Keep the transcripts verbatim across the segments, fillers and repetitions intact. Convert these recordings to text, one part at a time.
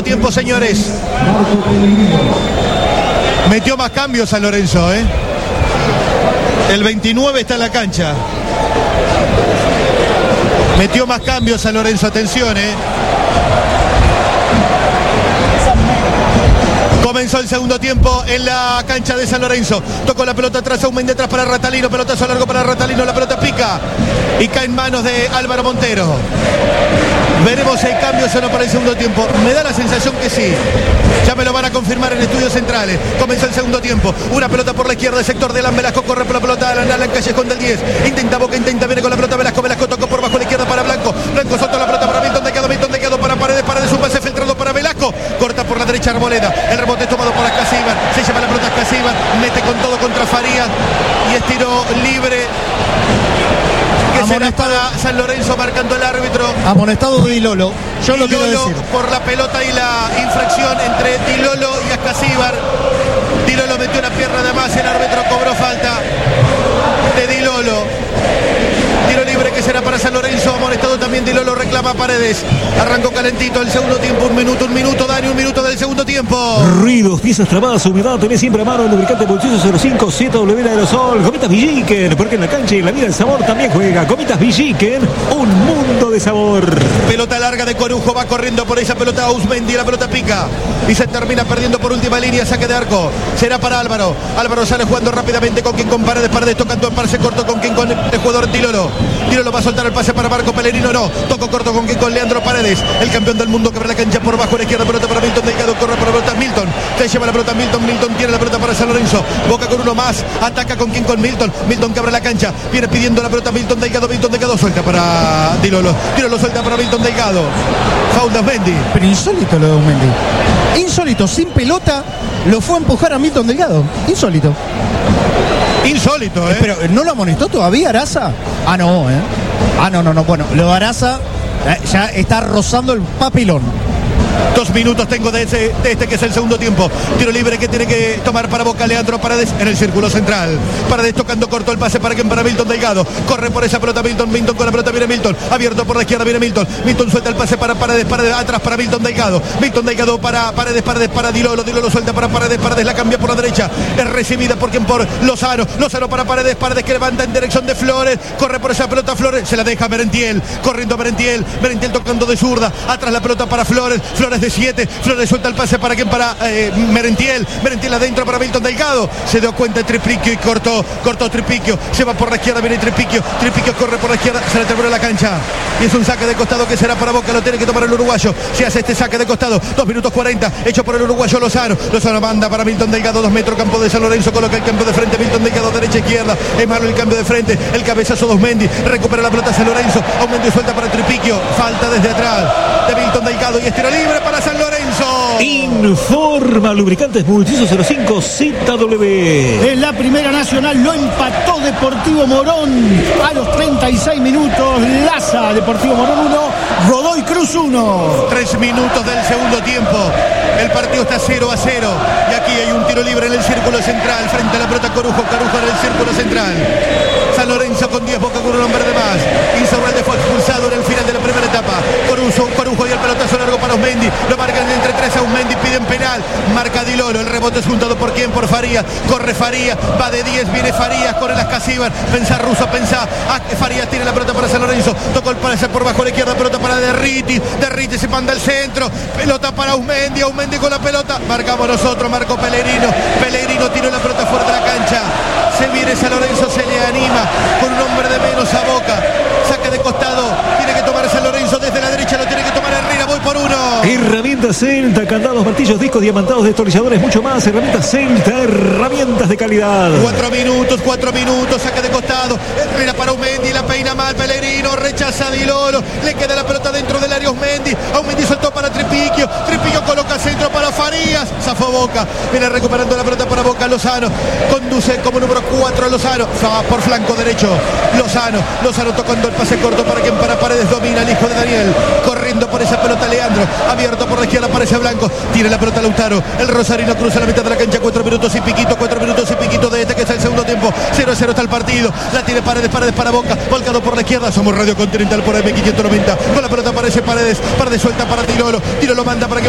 segundo tiempo, señores. Metió más cambios San Lorenzo, ¿eh? El veintinueve está en la cancha. Metió más cambios San Lorenzo, atención, ¿eh? Comenzó el segundo tiempo en la cancha de San Lorenzo. Tocó la pelota atrás a un Mendy, atrás para Ratalino. Pelotazo largo para Ratalino. La pelota pica y cae en manos de Álvaro Montero. Veremos si hay cambios o no para el segundo tiempo. Me da la sensación que sí. Ya me lo van a confirmar en estudios centrales. Comenzó el segundo tiempo. Una pelota por la izquierda, el sector de Alan Velasco. Corre por la pelota de Alan, Alan Callejón del diez. Intenta Boca, intenta, viene con la pelota Velasco. Velasco tocó por bajo la izquierda para Blanco. Blanco soltó la pelota para Milton Delgado. Milton Delgado para Paredes. Paredes un pase filtrado para Velasco. Corta por la derecha Arboleda. El rebote es tomado por Ascasíbar. Se lleva la pelota Ascasíbar. Mete con todo contra Farías. Y es tiro libre. Que será para San Lorenzo, marcando el árbitro. Amonestado de Di Lolo. Yo lo quiero decir. Por la pelota y la infracción entre Di Lolo y Ascasíbar. Di Lolo metió una pierna de más. El árbitro cobró falta de Di Lolo. Tiro libre que será para San Lorenzo. Amonestado también Di Lolo, reclama a Paredes. Arrancó calentito el segundo tiempo. Un minuto, un minuto, Dani, un minuto del segundo tiempo. Ruidos, piezas trabadas, humedad, tenés siempre a mano el lubricante Bolsillo cero cinco Z W Aerosol. Gomitas Villiquen, porque en la cancha y en la vida el sabor también juega. Gomitas Villiquen, un mundo de sabor. Pelota larga de Corujo, va corriendo por esa pelota Ausmendi, la pelota pica y se termina perdiendo por última línea, saque de arco. Será para Álvaro. Álvaro sale jugando rápidamente con quien con Paredes, Paredes tocando el pase corto con quien con el jugador Di Lolo. Di Lolo va a soltar el pase para Marco Pellegrino, no. Toco corto con quien con Leandro Paredes, el campeón del mundo que abre la cancha por bajo, la izquierda, pelota para Milton Delgado, corre por la pelota Milton. Se lleva la pelota Milton, Milton tiene la pelota para San Lorenzo. Boca con uno más, ataca con quien con Milton. Milton que abre la cancha, viene pidiendo la pelota Milton Delgado, Milton Delgado suelta para Di Lolo. Di Lolo suelta para Milton Delgado. Foul de Ausmendi. Pero insólito lo de Ausmendi. Insólito, sin pelota lo fue a empujar a Milton Delgado. Insólito. Insólito, ¿eh? Pero ¿no lo amonestó todavía Araza? Ah, no, ¿eh? Ah, no, no, no. Bueno, lo de Araza eh, ya está rozando el papelón. Dos minutos tengo de, ese, de este que es el segundo tiempo. Tiro libre que tiene que tomar para Boca Leandro Paredes en el círculo central. Paredes tocando corto el pase para quien para Milton Delgado. Corre por esa pelota Milton. Milton con la pelota viene Milton. Abierto por la izquierda viene Milton. Milton suelta el pase para Paredes. Paredes atrás para Milton Delgado. Milton Delgado para Paredes. Paredes para Di Lolo. Di Lolo suelta para Paredes. Paredes la cambia por la derecha. Es recibida por quien por Lozano. Lozano para Paredes. Paredes que levanta en dirección de Flores. Corre por esa pelota Flores. Se la deja Merentiel. Corriendo Merentiel. Merentiel tocando de zurda. Atrás la pelota para Flores. Flores de siete. Flores suelta el pase para quien para eh, Merentiel. Merentiel adentro para Milton Delgado. Se dio cuenta Tripiquio y cortó. Cortó Tripiquio. Se va por la izquierda, viene Tripiquio. Tripiquio corre por la izquierda. Se le terminó la cancha. Y es un saque de costado que será para Boca. Lo tiene que tomar el uruguayo. Se hace este saque de costado. dos minutos cuarenta. Hecho por el uruguayo Lozano. Lozano manda para Milton Delgado. dos metros campo de San Lorenzo. Coloca el campo de frente. Milton Delgado derecha izquierda. Es malo el cambio de frente. El cabezazo de Ausmendi. Recupera la pelota San Lorenzo. Ausmendi suelta para Tripiquio. Falta desde atrás de Milton Delgado. Y es tiro libre para San Lorenzo. Informa Lubricantes Multiuso cero cinco Z W. En la Primera Nacional lo empató Deportivo Morón a los treinta y seis minutos. Laza, Deportivo Morón uno, Godoy Cruz uno. Tres minutos del segundo tiempo. El partido está cero a cero. Y aquí hay un tiro libre en el círculo central. Frente a la pelota Corujo. Corujo en el círculo central. San Lorenzo con diez, Boca con un hombre de más. Insaurralde fue expulsado en el final de la primera etapa. Corujo, Corujo y el pelotazo largo para Ausmendi. Lo marcan entre tres a Ausmendi, piden penal. Marca Di Lolo, el rebote es juntado por quién, por Farías. Corre Farías, va de diez, viene Farías, corre las Ascasíbar. Pensá Russo, pensá. Ah, Farías tiene la pelota para San Lorenzo. Tocó el pase por bajo a la izquierda, pelota para Derriti. Derriti se manda al centro. Pelota para Ausmendi, Ausmendi con la pelota. Marcamos nosotros, Marco Pellegrino. Pellegrino tiró la pelota fuera de la cancha. Se viene San Lorenzo, se le anima con un hombre de menos a Boca. Saque de costado, tiene que tomar San Lorenzo desde la derecha, lo tiene que tomar Herrera, voy por uno. Herramientas Celta, candados, martillos, discos, diamantados, destornilladores, mucho más. Herramientas Celta, herramientas de calidad. Cuatro minutos, cuatro minutos, saque de costado. Herrera para Ausmendi, la peina mal, Pellegrino, rechaza a Di Lolo, le queda la pelota dentro del área Ausmendi. Ausmendi soltó para Tripiquio, Tripiquio coloca centro para Farías, zafó Boca, viene recuperando la pelota para Boca, Lozano, conduce como número cuatro Lozano, por flanco derecho, Lozano, Lozano tocando el pase corto para quien para Paredes, domina el hijo de Daniel, corriendo por esa pelota Leandro, abierto por la izquierda, aparece Blanco, tiene la pelota Lautaro, el rosarino cruza la mitad de la cancha, cuatro minutos y piquito, cuatro minutos y piquito de este que es el segundo tiempo, cero a cero está el partido, la tiene Paredes, Paredes para Boca, volcado por la izquierda, somos Radio Continental por M quinientos noventa, con la pelota aparece Paredes, Paredes suelta para Di Lolo, Di Lolo manda para quien para Lozano,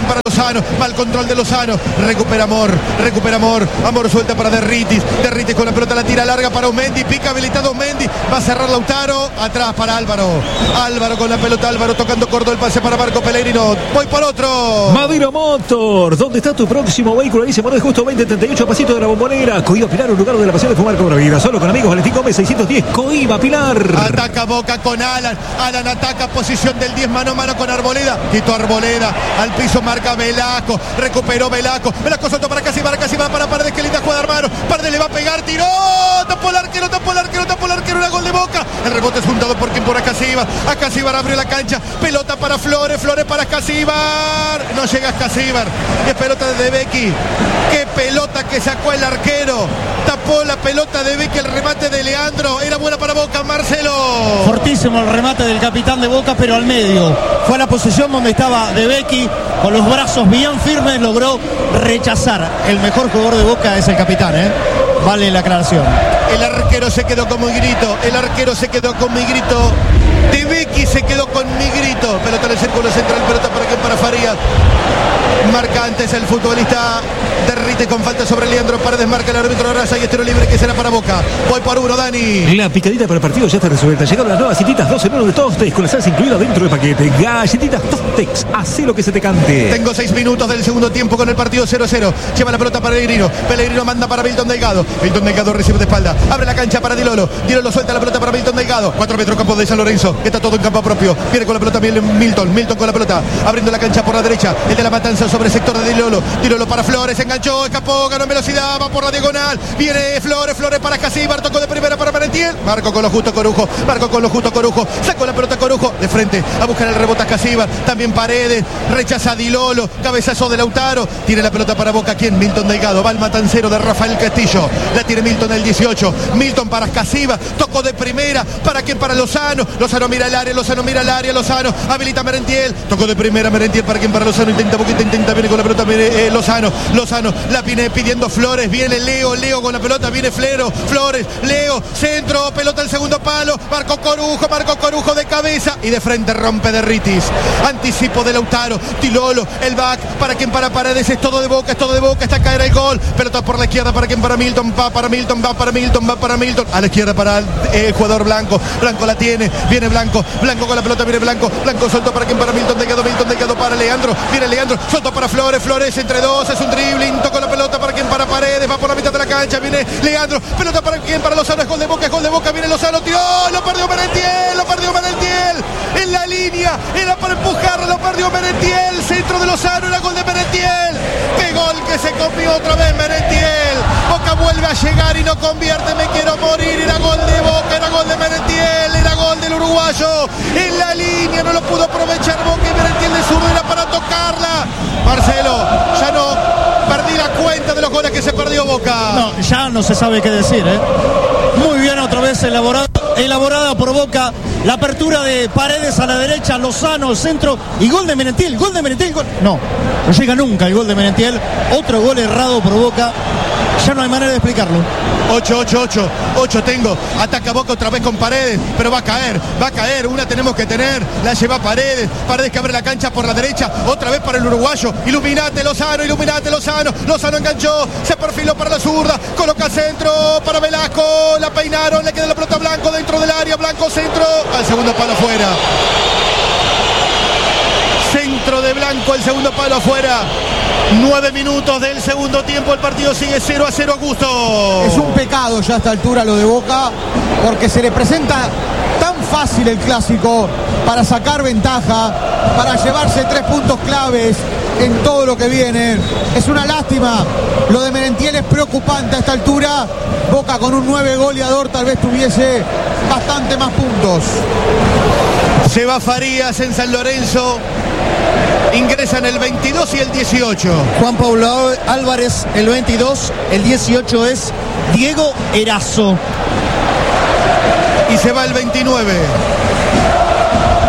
Lozano, mal control de Lozano, recupera Amor, recupera Amor, Amor suelta para Derritis, Derritis con la pelota la tira larga para Omendi, pica habilitado Omendi, va a cerrar Lautaro, atrás para Álvaro, Álvaro con la pelota, Álvaro tocando corto el pase para Marco Pellegrino, voy por otro. Madero Motor, ¿dónde está tu próximo vehículo? Dice Morales Justo veinte treinta y ocho, pasito de la Bombonera. Coiba Pilar, un lugar de la pasión de fumar con la vida. Solo con amigos, Valentín Gómez, seiscientos diez, Coiba Pilar. Ataca Boca con Alan, Alan ataca, posición del diez, mano a mano con Arboleda, quitó Arboleda, al piso marca Velasco, recuperó Velasco, Velasco soltó para Casíbar, Casíbar para Paredes, que linda jugada hermano, Paredes le va a pegar, tiró, tapó el arquero, tapó el arquero, tapó el arquero, una gol de Boca, el rebote es juntado por quien por Casíbar, a Casíbar abrió la cancha, pelota para Flores, Flores para Casíbar, no llega a Casíbar, es pelota de Becky, qué pelota que sacó el arquero, tapó la pelota de Becky, el remate de Leandro, era buena para Boca, Marcelo. Fortísimo el remate del capitán de Boca, pero al medio, fue a la posición donde estaba De Becky, con los brazos bien firmes, logró rechazar. El mejor jugador de Boca es el capitán, ¿eh? Vale la aclaración. El arquero se quedó con mi grito, el arquero se quedó con mi grito, De Becky se quedó con mi grito, pelota en el círculo central, pelota para que para Farías, marca antes el futbolista Derrite con falta sobre Leandro Paredes, marca el árbitro Raza y estero libre que será para Boca, voy por uno, Dani. La picadita para el partido ya está resuelta, llegaron las nuevas cititas dos en uno de Tostex, con la salsa incluida dentro del paquete, galletitas Tostex, hace lo que se te cante. Tengo seis minutos del segundo tiempo con el partido cero a cero, lleva la pelota para Pellegrino, Pellegrino manda para Milton Delgado, Milton Delgado recibe de espalda, abre la cancha para Di Lolo, Di Lolo suelta la pelota para Milton Delgado, cuatro metros campo de San Lorenzo, está todo en campo propio, viene con la pelota Milton, Milton con la pelota, abriendo la cancha por la derecha, el de la matanza sobre el sector de Di Lolo, Di Lolo para Flores, enganchó, escapó, ganó en velocidad, va por la diagonal, viene Flores, Flores para Casíbar, tocó de primera para Merentiel, Marco con lo justo Corujo, Marco con lo justo Corujo, sacó la pelota Corujo, de frente, a buscar el rebote a Casíbar, también Paredes, rechaza a Di Lolo, cabezazo de Lautaro, tiene la pelota para Boca, ¿quién? Milton Delgado, va el matancero de Rafael Castillo, la tiene Milton el dieciocho, Milton para Casíbar, tocó de primera, ¿para quién? Para Lozano, Lozano mira el área, Lozano mira el área, Lozano, habilita a Merentiel, tocó de primera Merentiel, ¿para quién? Para Lozano, intenta poquito, intenta, viene con la pelota, viene eh, Lozano, Lozano, la viene pidiendo Flores, viene Leo, Leo con la pelota, viene Flero, Flores, Leo, centro, pelota al segundo palo, Marco Corujo, Marco Corujo de cabeza y de frente rompe Derritis, anticipo de Lautaro, Tilolo, el back, para quien para Paredes, es todo de Boca, es todo de Boca, está a caer el gol, pelota por la izquierda, para quien para Milton, va para Milton, va para Milton, va para Milton, a la izquierda para el eh, jugador Blanco, Blanco la tiene, viene Blanco, Blanco con la pelota, viene Blanco, Blanco soltó para quien para Milton, Delgado, Milton Delgado para Leandro, viene Leandro, soltó para Flores, Flores entre dos, es un dribbling, tocó la pelota para quien para Paredes, va por la mitad de la cancha, viene Leandro, pelota para quien para Lozano, es gol de Boca, es gol de Boca, viene Lozano, tiró, lo perdió Merentiel, lo perdió Merentiel, en la línea, era para empujarlo, lo perdió Merentiel, centro de Lozano, era gol de Merentiel, qué gol que se comió otra vez Merentiel, Boca vuelve a llegar y no convierte, me quiero morir, era gol de Boca, era gol de Merentiel, era gol del uruguayo, en la línea, no lo pudo aprovechar Boca y Merentiel de zurdo era para tocarla, Marcelo, ya no, perdí la cuenta de los goles que se perdió Boca. No, ya no se sabe qué decir, ¿eh? Muy bien, otra vez elaborada, elaborada por Boca, la apertura de Paredes a la derecha, Lozano al centro y gol de Merentiel, gol de Merentiel, gol. No, no llega nunca el gol de Merentiel, otro gol errado por Boca, ya no hay manera de explicarlo. ocho, ocho, ocho, ocho tengo, ataca Boca otra vez con Paredes, pero va a caer, va a caer, una tenemos que tener, la lleva Paredes, Paredes que abre la cancha por la derecha, otra vez para el uruguayo, iluminate Lozano, iluminate Lozano, Lozano enganchó, se perfiló para la zurda, coloca centro para Velasco, la peinaron, le queda la pelota Blanco dentro del área, Blanco centro, al segundo palo afuera. Centro de Blanco, el segundo palo afuera. Nueve minutos del segundo tiempo, el partido sigue cero a cero, Augusto. Es un pecado ya a esta altura lo de Boca, porque se le presenta tan fácil el clásico para sacar ventaja, para llevarse tres puntos claves en todo lo que viene. Es una lástima, lo de Merentiel es preocupante a esta altura. Boca con un nueve goleador tal vez tuviese bastante más puntos. Se va Farías en San Lorenzo. Ingresan el veintidós y el dieciocho. Juan Pablo Álvarez el veintidós, el dieciocho es Diego Erazo. Y se va el veintinueve.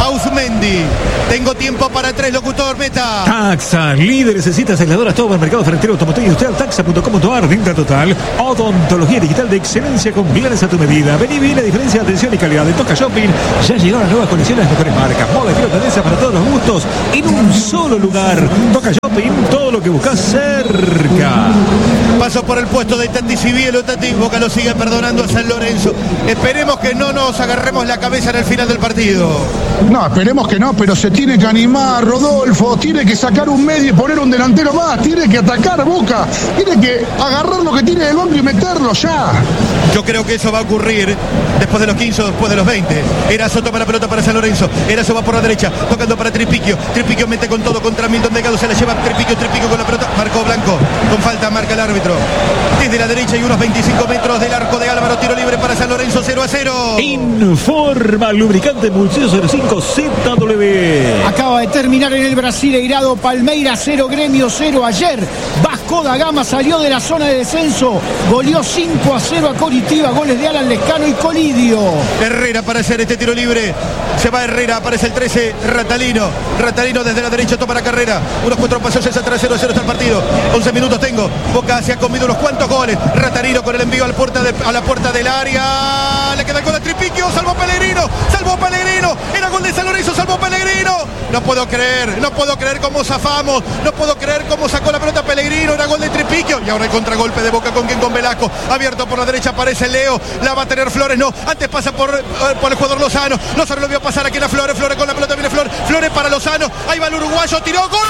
Ausmendi. Tengo tiempo para tres, locutor, meta. Taxa, líderes en citas aisladoras, todo el mercado ferretero, automotor industrial, taxa punto com punto a r, Venta Total, odontología digital de excelencia con planes a tu medida. Vení, viene la diferencia de atención y calidad. De Toca Shopping ya llegaron las nuevas colecciones de mejores marcas, moda, estilo, tendencia para todos los gustos en un solo lugar. Toca Shopping, todo lo que buscas cerca. Paso por el puesto de Tati Cibielo. Tati, Boca lo sigue perdonando a San Lorenzo. Esperemos que no nos agarremos la cabeza en el final del partido. No, esperemos que no, pero se tiene que animar, Rodolfo, tiene que sacar un medio y poner un delantero más, tiene que atacar Boca, tiene que agarrar lo que tiene del banco y meterlo ya. Yo creo que eso va a ocurrir después de los quince o después de los veinte. Erazo toma la pelota para San Lorenzo. Erazo va por la derecha, tocando para Tripiquio. Tripiquio mete con todo contra Milton Delgado. Se la lleva Tripiquio, Tripiquio con la pelota. Marcó Blanco. Con falta marca el árbitro. Desde la derecha y unos veinticinco metros del arco de Álvaro. Tiro libre para San Lorenzo, cero a cero. Informa Lubricante Multiuso cero cinco Z W. Acaba de terminar en el Brasileirado. Palmeiras cero, Gremio cero. Ayer Vasco da Gama salió de la zona de descenso. Goleó cinco a cero a Coritiba. Goles de Alan Lescano y Colidio. Herrera para hacer este tiro libre. Se va Herrera, aparece el trece, Ratalino. Ratalino desde la derecha toma la carrera. Unos cuatro pasos atrás, cero a cero está el partido. once minutos tengo. Boca se ha comido unos cuantos goles. Ratalino con el envío al puerta de, a la puerta del área. Le queda el gol a Tripiquio. Salvó Pellegrino. Salvó Pellegrino. Era gol de San Lorenzo. Salvó Pellegrino. No puedo creer. No puedo creer cómo zafamos. No puedo creer cómo sacó la pelota Pellegrino. Era gol de Tripiquio. Y ahora el contragolpe de Boca con quien con Velasco. Abierto por la derecha aparece Leo. La va a tener Flores. No. Antes pasa por, por el jugador Lozano. Lozano lo vio pasar aquí a Flores. Flores con la pelota. Viene Flores. Flores para Lozano. Ahí va el uruguayo. Tiró. ¡Gol!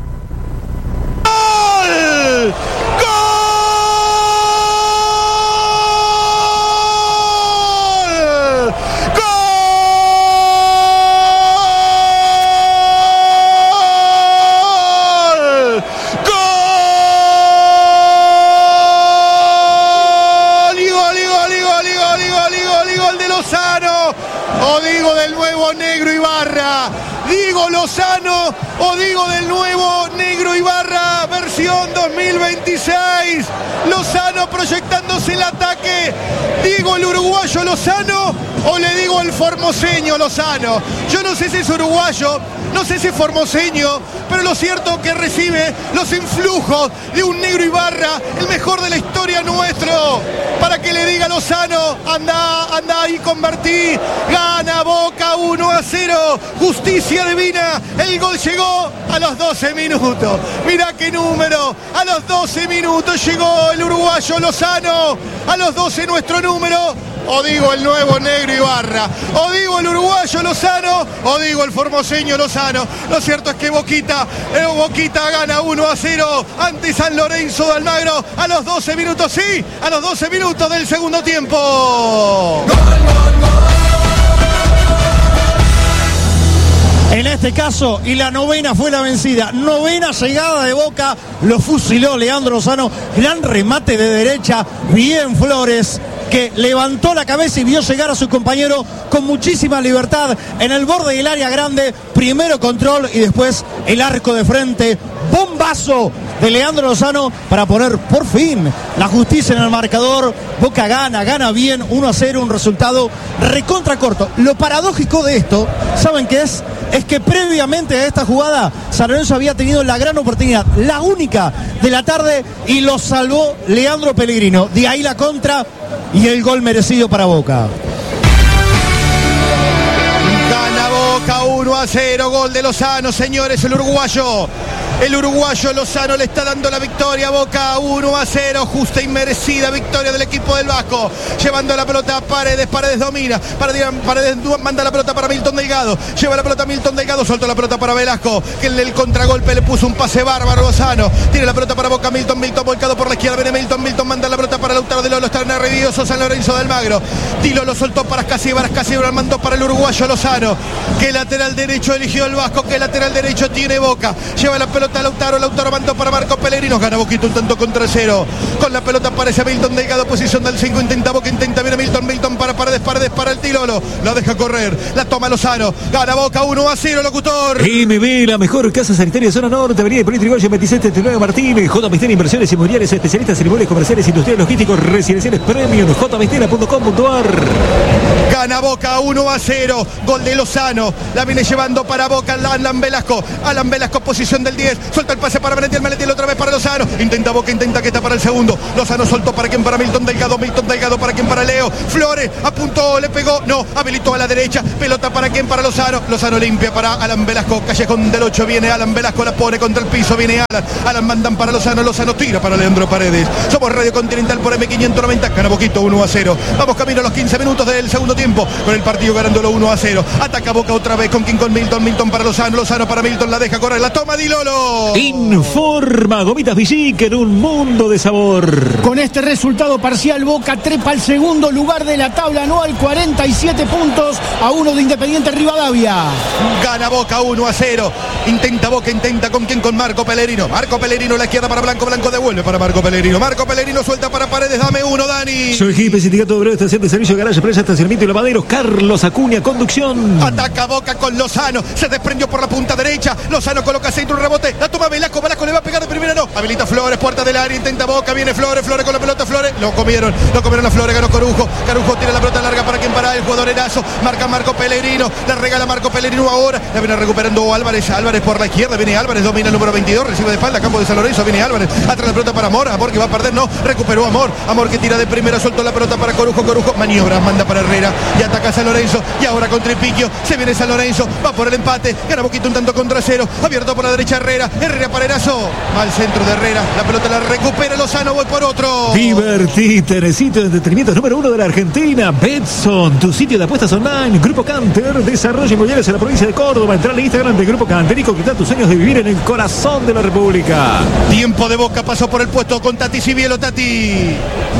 ¡Gol! ¡Gol! O digo del nuevo Negro Ibarra. Digo Lozano o digo del nuevo Negro Ibarra versión dos mil veintiséis. Lozano proyectándose el ataque. Digo el uruguayo Lozano o le digo el formoseño Lozano. Yo no sé si es uruguayo, no sé si es formoseño, pero lo cierto que recibe los influjos de un Negro Ibarra, el mejor de la historia nuestro, para que le diga Lozano, anda, anda y convertí. Gana Boca uno a cero. Justicia divina. El gol llegó a los doce minutos. Mirá qué número. A los doce minutos llegó el uruguayo Lozano. A los doce nuestro número. O digo el nuevo Negro Ibarra, o digo el uruguayo Lozano, o digo el formoseño Lozano. Lo cierto es que Boquita, eh, Boquita gana uno a cero ante San Lorenzo de Almagro a los doce minutos, sí, a los doce minutos del segundo tiempo. ¡Gol, gol, gol! En este caso, y la novena fue la vencida. Novena llegada de Boca, lo fusiló Leandro Lozano. Gran remate de derecha, bien Flores, que levantó la cabeza y vio llegar a su compañero con muchísima libertad en el borde del área grande. Primero control y después el arco de frente. Bombazo de Leandro Lozano para poner por fin la justicia en el marcador. Boca gana, gana bien, uno a cero, un resultado recontra corto. Lo paradójico de esto, ¿saben qué es? Es que previamente a esta jugada San Lorenzo había tenido la gran oportunidad, la única de la tarde, y lo salvó Leandro Pellegrino. De ahí la contra y el gol merecido para Boca. Gana Boca uno a cero, gol de Lozano, señores, el uruguayo. El uruguayo Lozano le está dando la victoria a Boca uno a cero, justa y merecida victoria del equipo del Vasco. Llevando la pelota a Paredes, Paredes domina, Paredes, Paredes manda la pelota para Milton Delgado, lleva la pelota a Milton Delgado, soltó la pelota para Velasco, que en el contragolpe le puso un pase bárbaro Lozano. Tiene la pelota para Boca, Milton, Milton volcado por la izquierda, viene Milton, Milton manda la pelota para Lautaro de Lolo, está nervioso San Lorenzo de Almagro. Tilo lo soltó para Ascasíbar, Ascasíbar mandó para el uruguayo Lozano. ¿Qué lateral derecho eligió el Vasco? ¿Qué lateral derecho tiene Boca? Lleva la pelota pelota Lautaro, Lautaro mandó para Marco Pellegrino, gana Boquita un tanto contra cero. Con la pelota aparece Milton Delgado, posición del cinco, intenta Boca, intenta, viene Milton, Milton para Paredes, Paredes para el Tilolo, la deja correr, la toma Lozano, gana Boca uno a cero, locutor. M B, la mejor casa sanitaria de zona norte, avenida Hipólito Yrigoyen veintisiete setenta y nueve Martínez, J. Mestela Inversiones Inmobiliarias, especialistas en inmuebles comerciales, industriales, logísticos, residenciales premium, j mestela punto com punto a r. Gana Boca uno a cero, gol de Lozano, la viene llevando para Boca Alan Velasco, Alan Velasco, posición del diez, suelta el pase para Merentiel, Merentiel otra vez para Lozano, intenta Boca, intenta que está para el segundo, Lozano soltó para quien, para Milton Delgado, Milton Delgado para quien, para Leo, Flores, apuntó, le pegó, no, habilitó a la derecha, pelota para quien, para Lozano, Lozano limpia para Alan Velasco, callejón del ocho, viene Alan Velasco, la pone contra el piso, viene Alan, Alan mandan para Lozano, Lozano tira para Leandro Paredes, somos Radio Continental por M quinientos noventa, gana Boquito uno a cero, vamos camino a los quince minutos del segundo tiempo, con el partido ganándolo uno a cero, ataca Boca otra vez con quien, con Milton, Milton para Lozano, Lozano para Milton, la deja correr, la toma Dilolo. Informa Gomitas Villic en un mundo de sabor. Con este resultado parcial, Boca trepa al segundo lugar de la tabla anual, cuarenta y siete puntos a uno de Independiente Rivadavia. Gana Boca uno a cero, intenta Boca, intenta con quien, con Marco Pellegrino, Marco Pellegrino la izquierda para Blanco, Blanco devuelve para Marco Pellegrino, Marco Pellegrino suelta para Paredes, dame uno, Dani. Soy Jipe, Sindicato Obrero, Estación de Servicio, Garaje, Presa, Estacionamiento y Lavaderos, Carlos Acuña, conducción. Ataca Boca con Lozano, se desprendió por la punta derecha, Lozano coloca centro, un rebote, la toma Velasco, Velasco le va a pegar de primera, no, habilita Flores, puerta del área, intenta Boca, viene Flores, Flores con la pelota, Flores, lo comieron, lo comieron a Flores, ganó Corujo, Corujo tira la pelota larga para quien, para el jugador Erazo, marca Marco Pellegrino, la regala Marco Pellegrino ahora, la viene recuperando Álvarez, Álvarez por la izquierda, viene Álvarez, domina el número veintidós, recibe de espalda, campo de San Lorenzo, viene Álvarez, atrás la pelota para Amor, Amor que va a perder, no, recuperó Amor, Amor que tira de primera, soltó la pelota para Corujo, Corujo, maniobra, manda para Herrera, y ataca San Lorenzo, y ahora con Tripiquio, se viene San Lorenzo, va por el empate, gana Boquita un tanto contra cero, abierto por la derecha Herrera, Herrera para Erazo, mal centro de Herrera, la pelota la recupera Lozano, voy por otro. Divertite en el sitio de entretenimiento número uno de la Argentina, Betson, tu sitio de apuestas online, Grupo Canter, desarrollo inmobiliarios en la provincia de Córdoba, entra al Instagram del Grupo Canter y concretar tus sueños de vivir en el corazón de la República. Tiempo de Boca, pasó por el puesto con Tati Cibielo, Tati.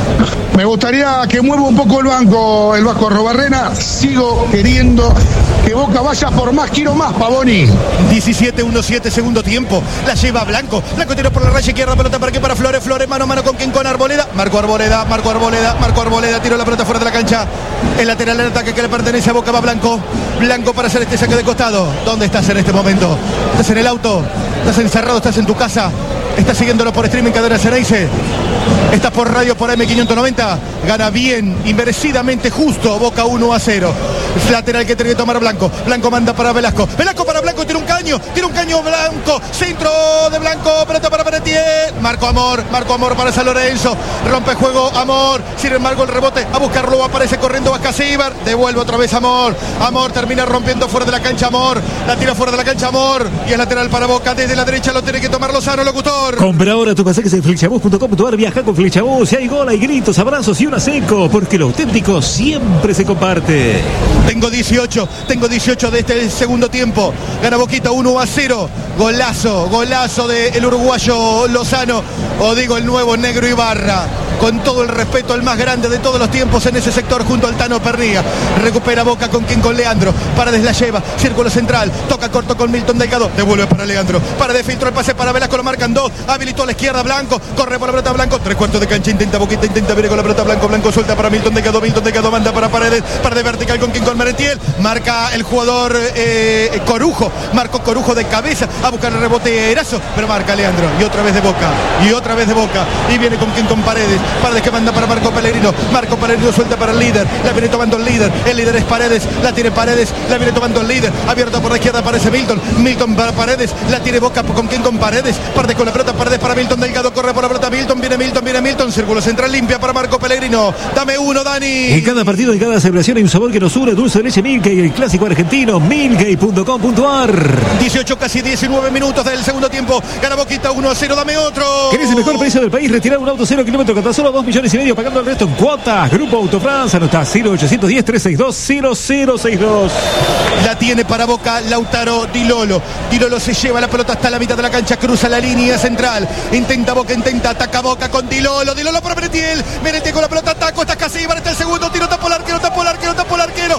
Me gustaría que mueva un poco el banco, el Vasco Arrobarrena. Sigo queriendo que Boca vaya por más, quiero más, Pavoni. diecisiete uno siete, segundo tiempo. La lleva Blanco. Blanco tira por la raya izquierda, pelota para que para Flores, Flores, mano a mano con quien, con Arboleda. Marco Arboleda, Marco Arboleda, Marco Arboleda, tiró la pelota fuera de la cancha. El lateral del ataque que le pertenece a Boca va Blanco. Blanco para hacer este saque de costado. ¿Dónde estás en este momento? ¿Estás en el auto? ¿Estás encerrado? ¿Estás en tu casa? ¿Estás siguiéndolo por streaming, Cadena Ceneice? ¿Estás por radio por M quinientos noventa? Gana bien, inmerecidamente justo, Boca uno a cero. Lateral que tiene que tomar Blanco. Blanco manda para Velasco. Velasco para Blanco, tiene un caño. Tiene un caño Blanco. Centro de Blanco, pelota para Merentiel. Marco Amor, Marco Amor para San Lorenzo. Rompe juego Amor. Sin embargo el rebote, a buscarlo, aparece corriendo Vazquez-Ibar. Devuelve otra vez Amor. Amor termina rompiendo fuera de la cancha Amor. La tira fuera de la cancha Amor. Y es lateral para Boca. Desde la derecha lo tiene que tomar Lozano, locutor. Compra ahora tus pasajes en flechabús punto com punto a r. Viaja con Flechabús. Si hay gol, hay gritos, abrazos y una seco. Porque lo auténtico siempre se comparte. Tengo dieciocho, tengo dieciocho de este segundo tiempo. Gana Boquita uno a cero. Golazo, golazo del uruguayo Lozano. O digo el nuevo Negro Ibarra. Con todo el respeto, el más grande de todos los tiempos en ese sector junto al Tano Pernía. Recupera Boca con quien, con Leandro. Paredes la lleva, círculo central. Toca corto con Milton Delgado. Devuelve para Leandro. Paredes filtró el pase para Velasco, lo marcan dos. Habilitó a la izquierda Blanco. Corre por la pelota Blanco. Tres cuartos de cancha. Intenta Boquita, intenta viene con la pelota Blanco. Blanco suelta para Milton Delgado. Milton Delgado manda para Paredes. Paredes vertical con quien, con Merentiel. Marca el jugador eh, Corujo. Marcó Corujo de cabeza. A buscar el rebote Erazo. Pero marca Leandro. Y otra vez de Boca. Y otra vez de Boca. Y viene con quien, con Paredes. Paredes que manda para Marco Pellegrino. Marco Pellegrino suelta para el líder. La viene tomando el líder. El líder es Paredes. La tiene Paredes. La viene tomando el líder. Abierta por la izquierda aparece Milton. Milton para Paredes. La tiene Boca con quien, con Paredes. Paredes con la pelota. Paredes para Milton Delgado. Corre por la pelota Milton. Viene Milton. Viene Milton. Círculo central limpia para Marco Pellegrino. Dame uno, Dani. En cada partido, en cada celebración hay un sabor que nos une. Dulce de leche Milkey, el clásico argentino. Milkey punto com punto a r. dieciocho, casi diecinueve minutos del segundo tiempo. Gana Boquita uno a cero. Dame otro. ¿Querés el mejor precio del país? Retirar un auto cero kilómetros con tan solo dos millones y medio, pagando el resto en cuotas. Grupo Autofrance, anota cero ochocientos diez, trescientos sesenta y dos, cero cero sesenta y dos. La tiene para Boca Lautaro Dilolo. Dilolo se lleva la pelota hasta la mitad de la cancha, cruza la línea central. Intenta Boca, intenta, ataca Boca con Dilolo. Dilolo para Merentiel. Merentiel con la pelota, ataco, está casi, está el segundo tiro, tapó el arquero, tapó el arquero, tapó el arquero. Acá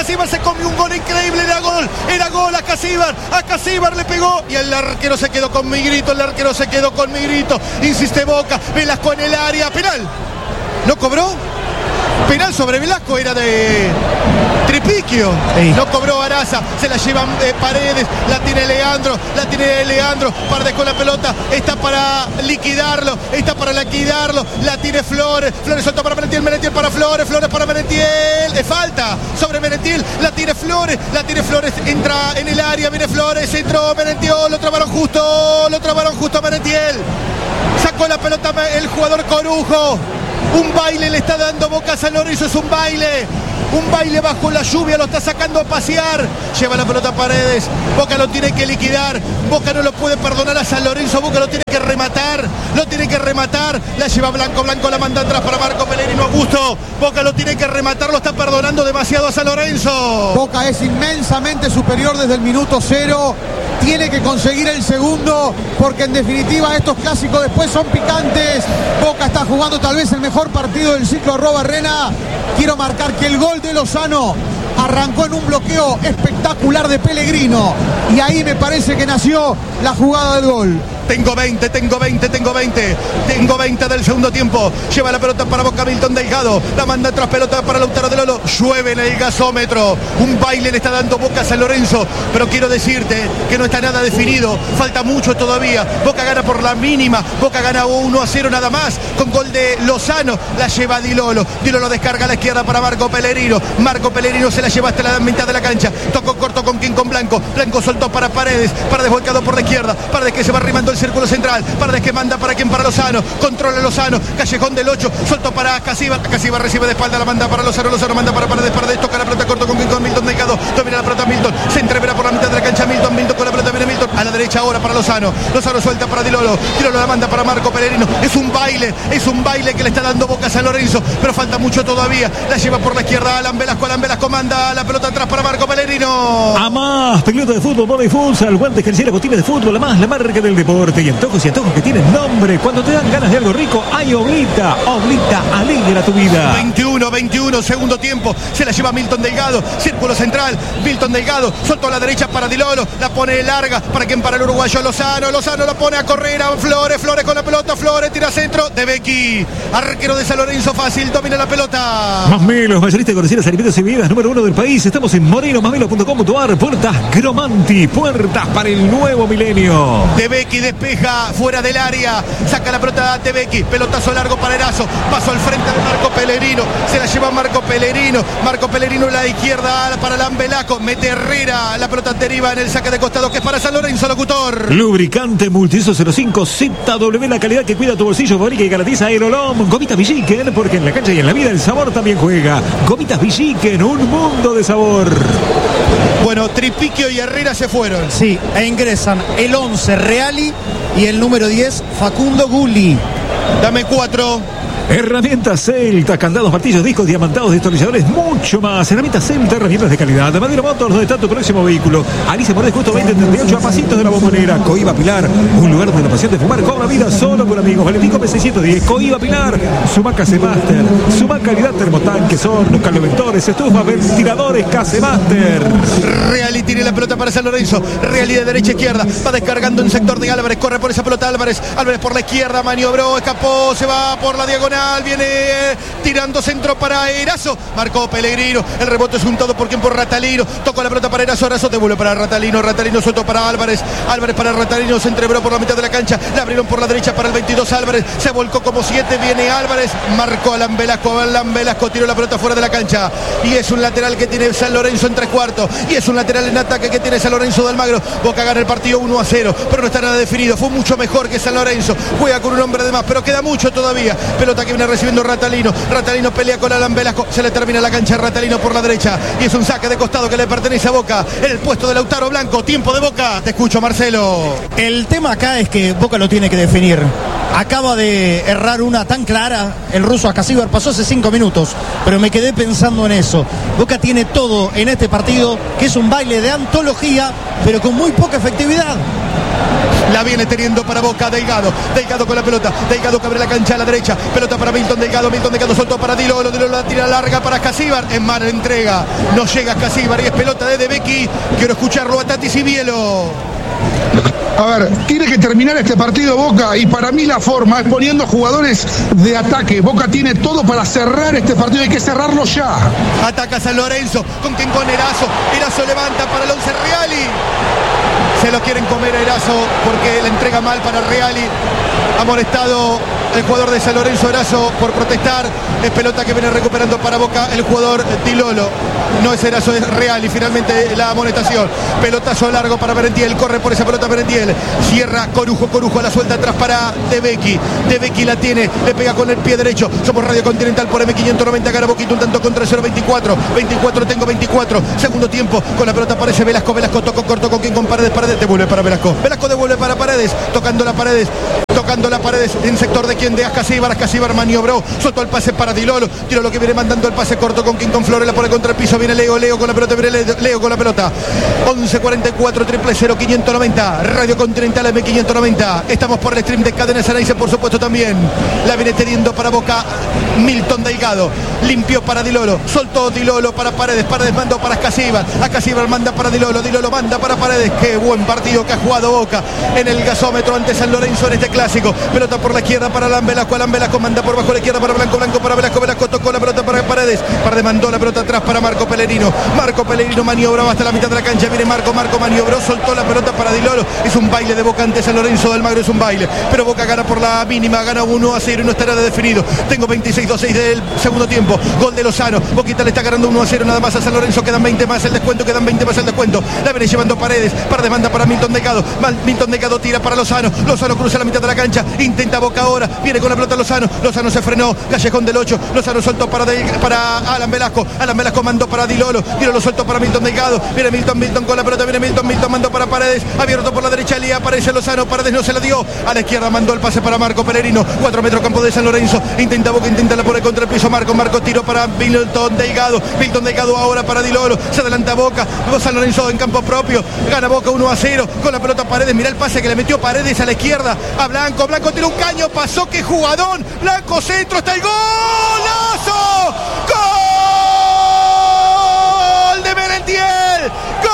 Acasíbar se comió un gol increíble, era gol, era gol a Acasíbar, a Acasíbar le pegó y el arquero se quedó con mi grito, el arquero se quedó con mi grito, insiste Boca, Velasco en el área, penal, ¿no cobró? Penal sobre Velasco, era de Tripiquio, sí. No cobró Araza, se la llevan eh, Paredes, la tiene Leandro, la tiene Leandro, Paredes con la pelota, está para liquidarlo, está para liquidarlo, la tiene Flores, Flores suelta para Merentiel, Merentiel para Flores, Flores para Merentiel, de falta sobre Merentiel, la tiene Flores, la tiene Flores, entra en el área, viene Flores, entró Merentiel, lo trabaron justo, lo trabaron justo a Merentiel, sacó la pelota el jugador Corujo. Un baile le está dando Boca a San Lorenzo, es un baile. Un baile bajo la lluvia, lo está sacando a pasear. Lleva la pelota a Paredes. Boca lo tiene que liquidar. Boca no lo puede perdonar a San Lorenzo. Boca lo tiene que rematar. Lo tiene que rematar. La lleva Blanco. Blanco la manda atrás para Marco Pellegrino Augusto. Boca lo tiene que rematar. Lo está perdonando demasiado a San Lorenzo. Boca es inmensamente superior desde el minuto cero. Tiene que conseguir el segundo, porque en definitiva estos clásicos después son picantes. Boca está jugando tal vez el mejor partido del ciclo Arrobarrena. Quiero marcar que el gol de Lozano arrancó en un bloqueo espectacular de Pellegrino y ahí me parece que nació la jugada del gol. Tengo veinte, tengo veinte, tengo veinte. Tengo veinte del segundo tiempo. Lleva la pelota para Boca Milton Delgado. La manda tras pelota para Lautaro de Lolo. Llueve en el gasómetro. Un baile le está dando Boca a San Lorenzo. Pero quiero decirte que no está nada definido. Falta mucho todavía. Boca gana por la mínima. Boca gana uno a cero nada más. Con gol de Lozano. La lleva Di Lolo. Di Lolo descarga a la izquierda para Marco Pellegrino. Marco Pellegrino se la lleva hasta la mitad de la cancha. Tocó corto con King con Blanco. Blanco soltó para Paredes. Paredes volcado por la izquierda. Paredes que se va arrimando el círculo central, Paredes que manda para quien, para Lozano, controla Lozano, Callejón del ocho, soltó para Acasíbar, Acasíbar recibe de espalda, la manda para Lozano, Lozano manda para Paredes, Paredes toca la pelota corto con, con Milton Delgado, domina la pelota Milton, se entrevera por la mitad de la cancha Milton, Milton con la pelota viene Milton, a la derecha ahora para Lozano, Lozano suelta para Di Lolo, Di Lolo la manda para Marco Pellegrino, es un baile, es un baile que le está dando Boca a San Lorenzo, pero falta mucho todavía, la lleva por la izquierda Alan Velasco, Alan Velasco manda la pelota atrás para Marco Pellegrino. A más, pelota de fútbol, bola y futsal, guantes, calcera, botines de fútbol, a más la marca del deporte y antojos y antojos que tienen nombre. Cuando te dan ganas de algo rico, hay Oblita. Oblita alegra tu vida. veintiuno, veintiuno, segundo tiempo. Se la lleva Milton Delgado. Círculo central. Milton Delgado. Soltó a la derecha para Di Lolo. La pone larga. ¿Para quien? Para el uruguayo Lozano. Lozano la pone a correr a Flores. Flores con la pelota. Flores tira centro. De Becky. Arquero de San Lorenzo fácil. Domina la pelota. Más Melos, mayorista de conocidas alimentos y bebidas número uno del país. Estamos en moreno más melos punto com punto a r. Puertas Gromanti. Puertas para el nuevo milenio. De Becky despeja fuera del área, saca la pelota de Becky, pelotazo largo para Erazo, paso al frente de Marco Pellegrino, se la lleva Marco Pellegrino, Marco Pellegrino la izquierda para Alan Velasco, mete Herrera, la pelota deriva en el saque de costado que es para San Lorenzo, locutor. Lubricante Multiuso cero cinco Z W, la calidad que cuida tu bolsillo, fabrica y garantiza el Olom. Gomitas Villiquen, porque en la cancha y en la vida el sabor también juega. Gomitas Villiquen, un mundo de sabor. Bueno, Tripiquio y Herrera se fueron. Sí, e ingresan el once Reali y el número diez Facundo Gulli. Dame cuatro. Herramientas Celta, candados, martillos, discos, diamantados, destornilladores, mucho más. Herramientas Celta, herramientas de calidad. De Madera Motors, donde está tu próximo vehículo. Alicia Morales, justo veinte treinta y ocho, a pasitos de la Bombonera. Coiba Pilar, un lugar donde la pasión de fumar cobra vida solo con amigos. Valentín Gómez seiscientos diez, Coiba Pilar. Sumac Casemaster, Sumac calidad, termotanques, hornos, calentores, estufas, ventiladores, Casemaster. Reali tiene la pelota para San Lorenzo. Reali de derecha a izquierda. Va descargando en sector de Álvarez. Corre por esa pelota Álvarez. Álvarez por la izquierda. Maniobró, escapó, se va por la diagonal. Viene eh, tirando centro para Erazo. Marcó Pellegrino. El rebote es juntado por quien, por Ratalino. Tocó la pelota para Erazo. Erazo devuelve para Ratalino. Ratalino suelto para Álvarez. Álvarez para Ratalino. Se entreveró por la mitad de la cancha. La abrieron por la derecha para el veintidós. Álvarez se volcó como siete. Viene Álvarez. Marcó Alan Velasco. Alan Velasco tiró la pelota fuera de la cancha. Y es un lateral que tiene San Lorenzo en tres cuartos. Y es un lateral en ataque que tiene San Lorenzo de Almagro. Boca gana el partido uno a cero. Pero no está nada definido. Fue mucho mejor que San Lorenzo. Juega con un hombre de más. Pero queda mucho todavía. Pelota que viene recibiendo Ratalino. Ratalino pelea con Alan Velasco. Se le termina la cancha a Ratalino por la derecha. Y es un saque de costado que le pertenece a Boca. En el puesto de Lautaro Blanco. Tiempo de Boca. Te escucho, Marcelo. El tema acá es que Boca lo tiene que definir. acaba de errar una tan clara el ruso Askasibar, pasó hace cinco minutos, pero me quedé pensando en eso. Boca tiene todo en este partido, que es un baile de antología, pero con muy poca efectividad. La viene teniendo para Boca Delgado. Delgado con la pelota. Delgado que abre la cancha a la derecha. Pelota para Milton Delgado. Milton Delgado soltó para Dilolo. Dilolo la tira larga para Askasibar. En mala entrega. No llega Askasibar y es pelota de De Becchi. Quiero escucharlo a Tati Sibielo. A ver, tiene que terminar este partido Boca y para mí la forma es poniendo jugadores de ataque. Boca tiene todo para cerrar este partido, hay que cerrarlo ya. Ataca San Lorenzo, con quien con Erazo. Erazo levanta para el once Reali. Se lo quieren comer a Erazo porque la entrega mal para Reali. Ha molestado el jugador de San Lorenzo, Erazo, por protestar. Es pelota que viene recuperando para Boca el jugador Dilolo. No es Erazo, es Reali. Finalmente la amonestación. Pelotazo largo para Merentiel. Corre por esa pelota Merentiel. Cierra Corujo. Corujo a la suelta atrás para De Becchi. De Becchi la tiene. Le pega con el pie derecho. Somos Radio Continental por M quinientos noventa. Gana Boquita un tanto contra cero veinticuatro. veinticuatro tengo veinticuatro. Segundo tiempo. Con la pelota aparece Velasco. Velasco tocó corto con quien con Paredes. Paredes devuelve para Velasco. Velasco devuelve para Paredes. Tocando la Paredes. Tocando la Paredes en sector de quien de Askasibar. Askasibar maniobró. Soltó el pase para Dilolo. Dilolo que viene mandando el pase corto con quien con Flores. La pone contra el piso. Viene Leo. Leo con la pelota. Viene Leo, Leo con la pelota. once cuarenta y cuatro triple cero quinientos noventa. Radio Continental M quinientos noventa. Estamos por el stream de Cadena Ceneice, por supuesto también. La viene teniendo para Boca Milton Delgado. Limpió para Dilolo. Soltó Dilolo para Paredes. Paredes mandó para Askasibar. Askasibar manda para Dilolo. Dilolo manda para Paredes. Qué buen partido que ha jugado Boca en el gasómetro ante San Lorenzo en este clásico. Pelota por la izquierda para Alan Velasco. Alan Velasco manda por bajo la izquierda para Blanco. Blanco para Velasco. Velasco tocó la pelota para Paredes. Paredes mandó la pelota atrás para Marco Pellegrino. Marco Pellegrino maniobraba hasta la mitad de la cancha. Viene Marco. Marco maniobró. Soltó la pelota para Dilolo. Es un baile de Boca ante San Lorenzo de Almagro. Es un baile. Pero Boca gana por la mínima. Gana uno a cero y no estará de definido. Tengo veintiséis dos seis del segundo tiempo. Gol de Lozano. Boquita le está ganando uno a cero nada más a San Lorenzo. Quedan veinte más el descuento. Quedan veinte más el descuento. La viene llevando Paredes. Paredes manda para Milton Delgado. Milton Delgado tira para Lozano. Lozano cruza la mitad de la cancha. Intenta Boca ahora. Viene con la pelota Lozano. Lozano se frenó. Callejón del ocho. Lozano soltó para, de, para Alan Velasco. Alan Velasco mandó para Dilolo. Dilolo soltó para Milton Delgado. Viene Milton. Milton con la pelota. Viene Milton. Milton mandó para Paredes. Abierto por la derecha. Lía aparece Lozano. Paredes no se la dio. A la izquierda mandó el pase para Marco Pellegrino. cuatro metros campo de San Lorenzo. Intenta Boca. Intenta la pone contra el piso. Marco. Marco tiró para Milton Delgado. Milton Delgado ahora para Dilolo. Se adelanta Boca. San Lorenzo en campo propio. Gana Boca uno a cero. Con la pelota Paredes. Mirá el pase que le metió Paredes a la izquierda. A Blanco. Blanco tiene un caño. Pasó. ¡Qué jugadón! Blanco centro. Está el golazo. ¡Gol de Merentiel! ¡Gol!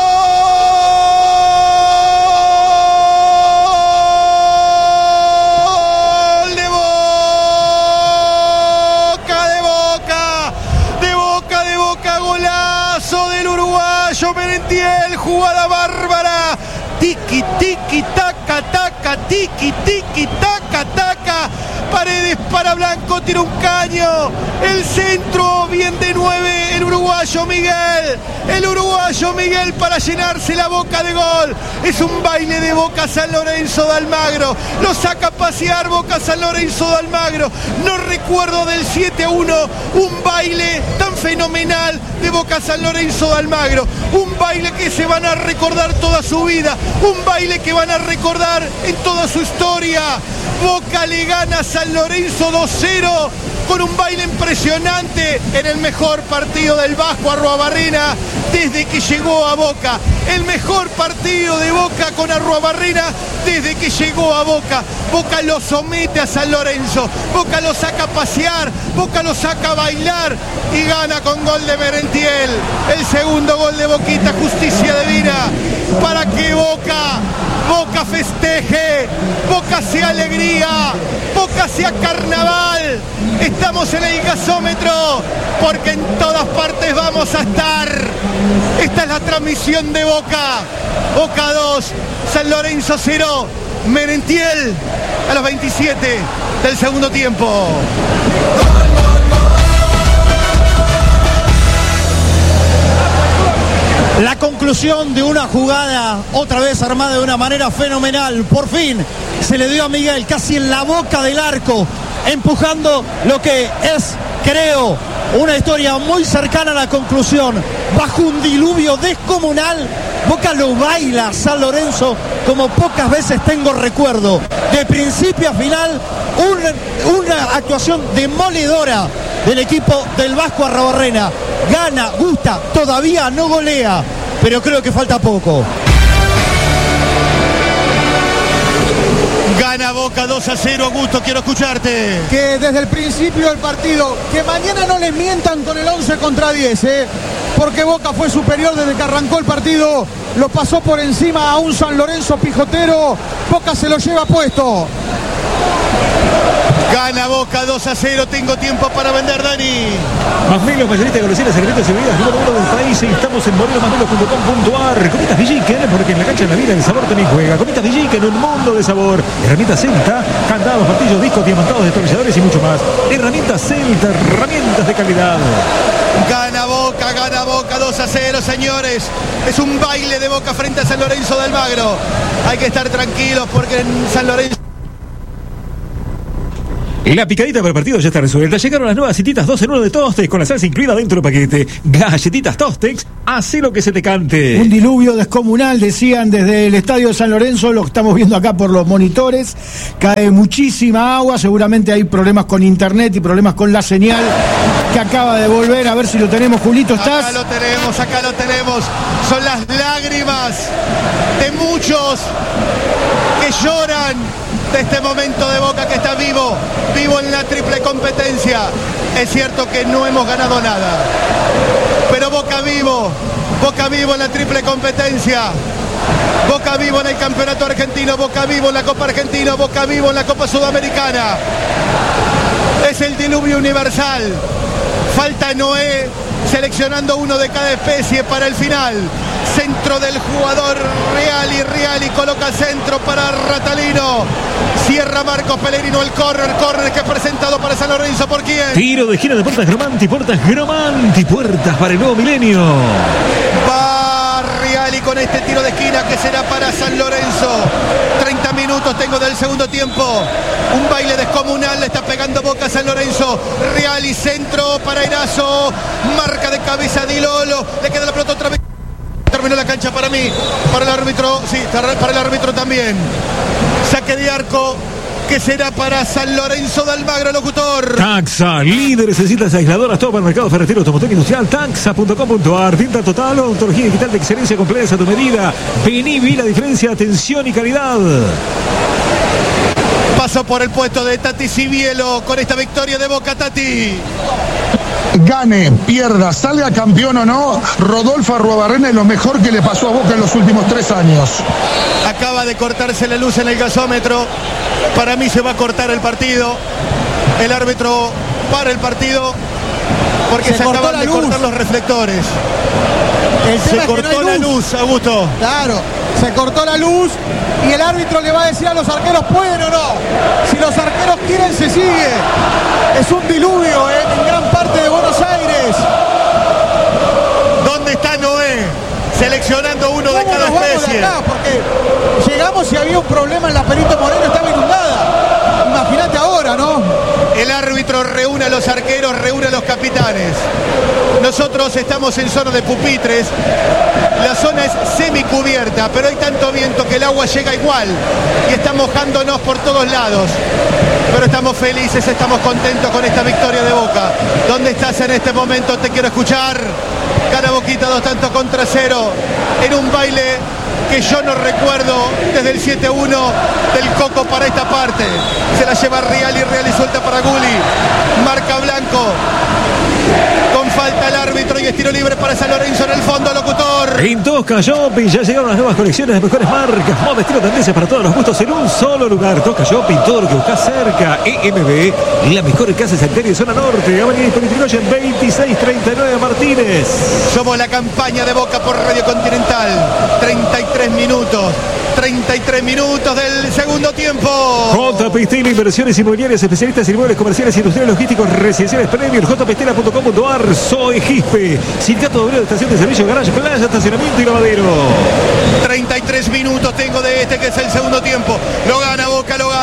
Merentiel, jugada bárbara, tiki tiki taca taca, tiki tiki taca taca, Paredes para Blanco, tira un caño, el centro, bien de nueve, el uruguayo Miguel, el uruguayo Miguel para llenarse la boca de gol. Es un baile de Boca San Lorenzo de Almagro, lo saca a pasear Boca San Lorenzo de Almagro. No recuerdo del siete a uno un baile tan fenomenal de Boca San Lorenzo de Almagro, un baile que se van a recordar toda su vida, un baile que van a recordar en toda su historia. Boca le gana a San Lorenzo dos cero con un baile impresionante en el mejor partido del Vasco Arruabarrena desde que llegó a Boca. El mejor partido de Boca con Arruabarrena desde que llegó a Boca. Boca lo somete a San Lorenzo, Boca lo saca a pasear, Boca lo saca a bailar y gana con gol de Merentiel. El segundo gol de Boquita, justicia divina para que Boca, Boca festeje, Boca sea alegría, Boca sea carnaval. Estamos en el gasómetro porque en todas partes vamos a estar. Esta es la transmisión de Boca. Boca dos, San Lorenzo cero, Merentiel a los veintisiete del segundo tiempo. La conclusión de una jugada otra vez armada de una manera fenomenal. Por fin se le dio a Miguel casi en la boca del arco, empujando lo que es, creo, una historia muy cercana a la conclusión. Bajo un diluvio descomunal, Boca lo baila a San Lorenzo como pocas veces tengo recuerdo. De principio a final, una, una actuación demoledora del equipo del Vasco Arrobarrena. Gana, gusta, todavía no golea, pero creo que falta poco. Gana Boca dos a cero, Augusto, quiero escucharte. Que desde el principio del partido, que mañana no les mientan con el once contra diez, ¿eh? Porque Boca fue superior desde que arrancó el partido, lo pasó por encima a un San Lorenzo pijotero, Boca se lo lleva puesto. Gana Boca dos a cero, tengo tiempo para vender, Dani. Masmelo, mayorista de golosinas, secretos y bebidas, número uno del país. Estamos en moreno masmelo punto com punto a r. Comitas Villiquen, porque en la cancha de la vida el sabor también juega. Comitas Villiquen, un mundo de sabor. Herramientas Celta, candados, martillos, discos, diamantados, destornilladores y mucho más. Herramientas Celta, herramientas de calidad. Gana Boca, gana Boca dos a cero, señores. Es un baile de Boca frente a San Lorenzo de Almagro. Hay que estar tranquilos porque en San Lorenzo... La picadita para el partido ya está resuelta. Llegaron las nuevas cititas dos en uno de Tostex con la salsa incluida dentro del paquete. Galletitas Tostex, hace lo que se te cante. Un diluvio descomunal, decían desde el estadio de San Lorenzo, lo estamos viendo acá por los monitores. Cae muchísima agua, seguramente hay problemas con internet y problemas con la señal que acaba de volver. A ver si lo tenemos, Julito, ¿estás? Acá lo tenemos, acá lo tenemos. Son las lágrimas de muchos que lloran de este momento de Boca que está vivo, vivo en la triple competencia. Es cierto que no hemos ganado nada, pero Boca vivo, Boca vivo en la triple competencia. Boca vivo en el campeonato argentino, Boca vivo en la Copa Argentina, Boca vivo en la Copa Sudamericana. Es el diluvio universal. Falta Noé seleccionando uno de cada especie para el final. Centro del jugador Reali, Reali coloca centro para Ratalino. Cierra Marcos Pellegrino el córner, córner que es presentado para San Lorenzo. ¿Por quién? Tiro de esquina de Puertas Gromanti, Puertas Gromanti, puertas para el nuevo milenio. Va Reali con este tiro de esquina que será para San Lorenzo. treinta minutos tengo del segundo tiempo. Un baile descomunal, le está pegando Boca a San Lorenzo. Reali, centro para Erazo. Marca de cabeza Di Lolo. Le queda la pelota otra vez. Terminó la cancha para mí, para el árbitro, sí, para el árbitro también. Saque de arco que será para San Lorenzo de Almagro, locutor. Taxa, líderes en cintas aisladoras, todo para el mercado ferretero, automotor industrial, taxa punto com punto a r. Tinta total, odontología digital de excelencia completa a tu medida. Vení, vi la diferencia, atención y calidad. Pasó por el puesto de Tati Cibielo con esta victoria de Boca, Tati. Gane, pierda, salga campeón o no, Rodolfo Arruabarrena es lo mejor que le pasó a Boca en los últimos tres años. Acaba de cortarse la luz en el gasómetro. Para mí se va a cortar el partido. El árbitro para el partido porque se, se acaban de luz. cortar los reflectores. Se cortó no la luz, Augusto. Claro, se cortó la luz y el árbitro le va a decir a los arqueros, ¿pueden o no? Si los arqueros quieren, se sigue. Es un diluvio ¿eh? en gran parte de Buenos Aires. ¿Dónde está Noé? Seleccionando uno de cada especie. De acá? Porque llegamos y había un problema en la Perito Moreno, estaba inundada. Imagínate ahora, ¿no? El árbitro reúne a los arqueros, reúne a los capitanes. Nosotros estamos en zona de pupitres. La zona es semicubierta, pero hay tanto viento que el agua llega igual y está mojándonos por todos lados. Pero estamos felices, estamos contentos con esta victoria de Boca. ¿Dónde estás en este momento? Te quiero escuchar. Gana Boquita dos tantos contra cero en un baile que yo no recuerdo desde el siete uno del Coco para esta parte. Se la lleva Real y Real y suelta para Gulli. Marca Blanco. Con falta el árbitro y estilo libre para San Lorenzo en el fondo, locutor. En Tosca Shopping ya llegaron las nuevas colecciones de mejores marcas, moda, estilo, tendencias para todos los gustos en un solo lugar. Tosca Shopping, todo lo que buscas cerca. E M B, la mejor casa sanitaria de zona norte. Avenida Hispanitrigoyen veintiséis treinta y nueve Martínez. Somos la campaña de Boca por Radio Continental. treinta y tres minutos. treinta y tres minutos del segundo tiempo. J P Steel, inversiones inmobiliarias, especialistas en inmuebles comerciales, industriales, logísticos, residenciales, premios, j p steel punto com punto a r. Soy Gispe, Sindicato Obrero de Estación de Servicio, Garage, Playa, Estacionamiento y Lavadero. treinta y tres minutos tengo de este que es el segundo tiempo. Lo gana Boca, lo gana.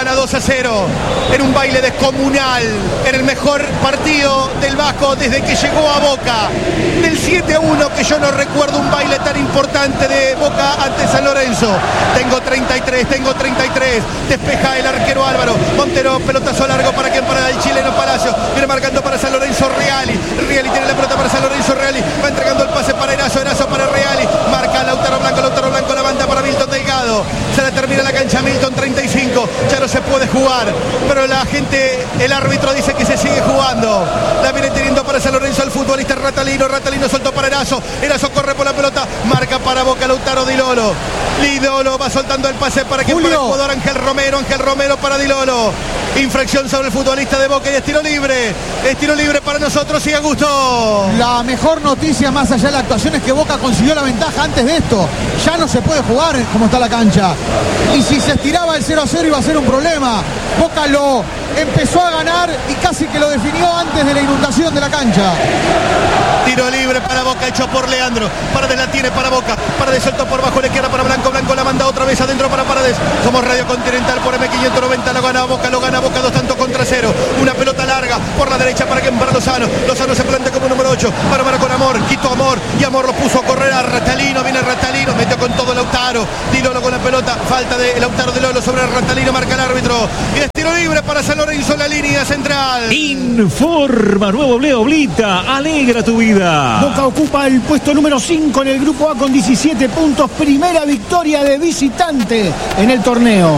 gana dos a cero en un baile descomunal, en el mejor partido del Vasco desde que llegó a Boca. Del siete a uno, que yo no recuerdo un baile tan importante de Boca ante San Lorenzo. Tengo treinta y tres, tengo treinta y tres. Despeja el arquero Álvaro. Montero, pelotazo largo para quien, para el chileno Palacio. Viene marcando para San Lorenzo Reali. Reali tiene la pelota para San Lorenzo Reali. Va entregando el pase para Erazo, Erazo para Reali. Marca Lautaro Blanco, Lautaro Blanco la banda para Milton Delgado. Se la termina la cancha Milton, treinta y cinco. Ya no se puede jugar, pero la gente, el árbitro dice que se sigue jugando. La viene teniendo para San Lorenzo el futbolista Ratalino. Ratalino soltó para Erazo. Erazo corre por la pelota. Marca para Boca Lautaro Di Lolo. Di Lolo va soltando el pase para que para el jugador Ángel Romero. Ángel Romero para Di Lolo. Infracción sobre el futbolista de Boca y es tiro libre. Es tiro libre para nosotros y a gusto. La mejor noticia más allá de la actuación es que Boca consiguió la ventaja antes de esto. Ya no se puede jugar como está la cancha. Y si se estiraba el cero a cero iba a ser un problema. Boca lo empezó a ganar y casi que lo definió antes de la inundación de la cancha. Tiro libre para Boca hecho por Leandro. Paredes la tiene para Boca. Paredes soltó por bajo la izquierda para Blanco. Blanco la manda otra vez adentro para Paredes. Somos Radio Continental por M quinientos noventa. Lo gana Boca, lo gana Boca dos tantos contra cero. Una pelota larga por la derecha para quien, para Lozano. Lozano se planta como número ocho. Para Marco Amor. Quito Amor. Y Amor lo puso a correr a Ratalino. Viene Ratalino. Metió con todo Lautaro. Di Lolo con la pelota. Falta de Lautaro de Lolo sobre Ratalino. Marca el árbitro. Y es tiro libre para San Lorenzo en la línea central. Informa Nuevo Leo Oblita. Alegra tu vida. Boca ocupa el puesto número cinco en el grupo A con diecisiete puntos. Primera victoria de visitante en el torneo.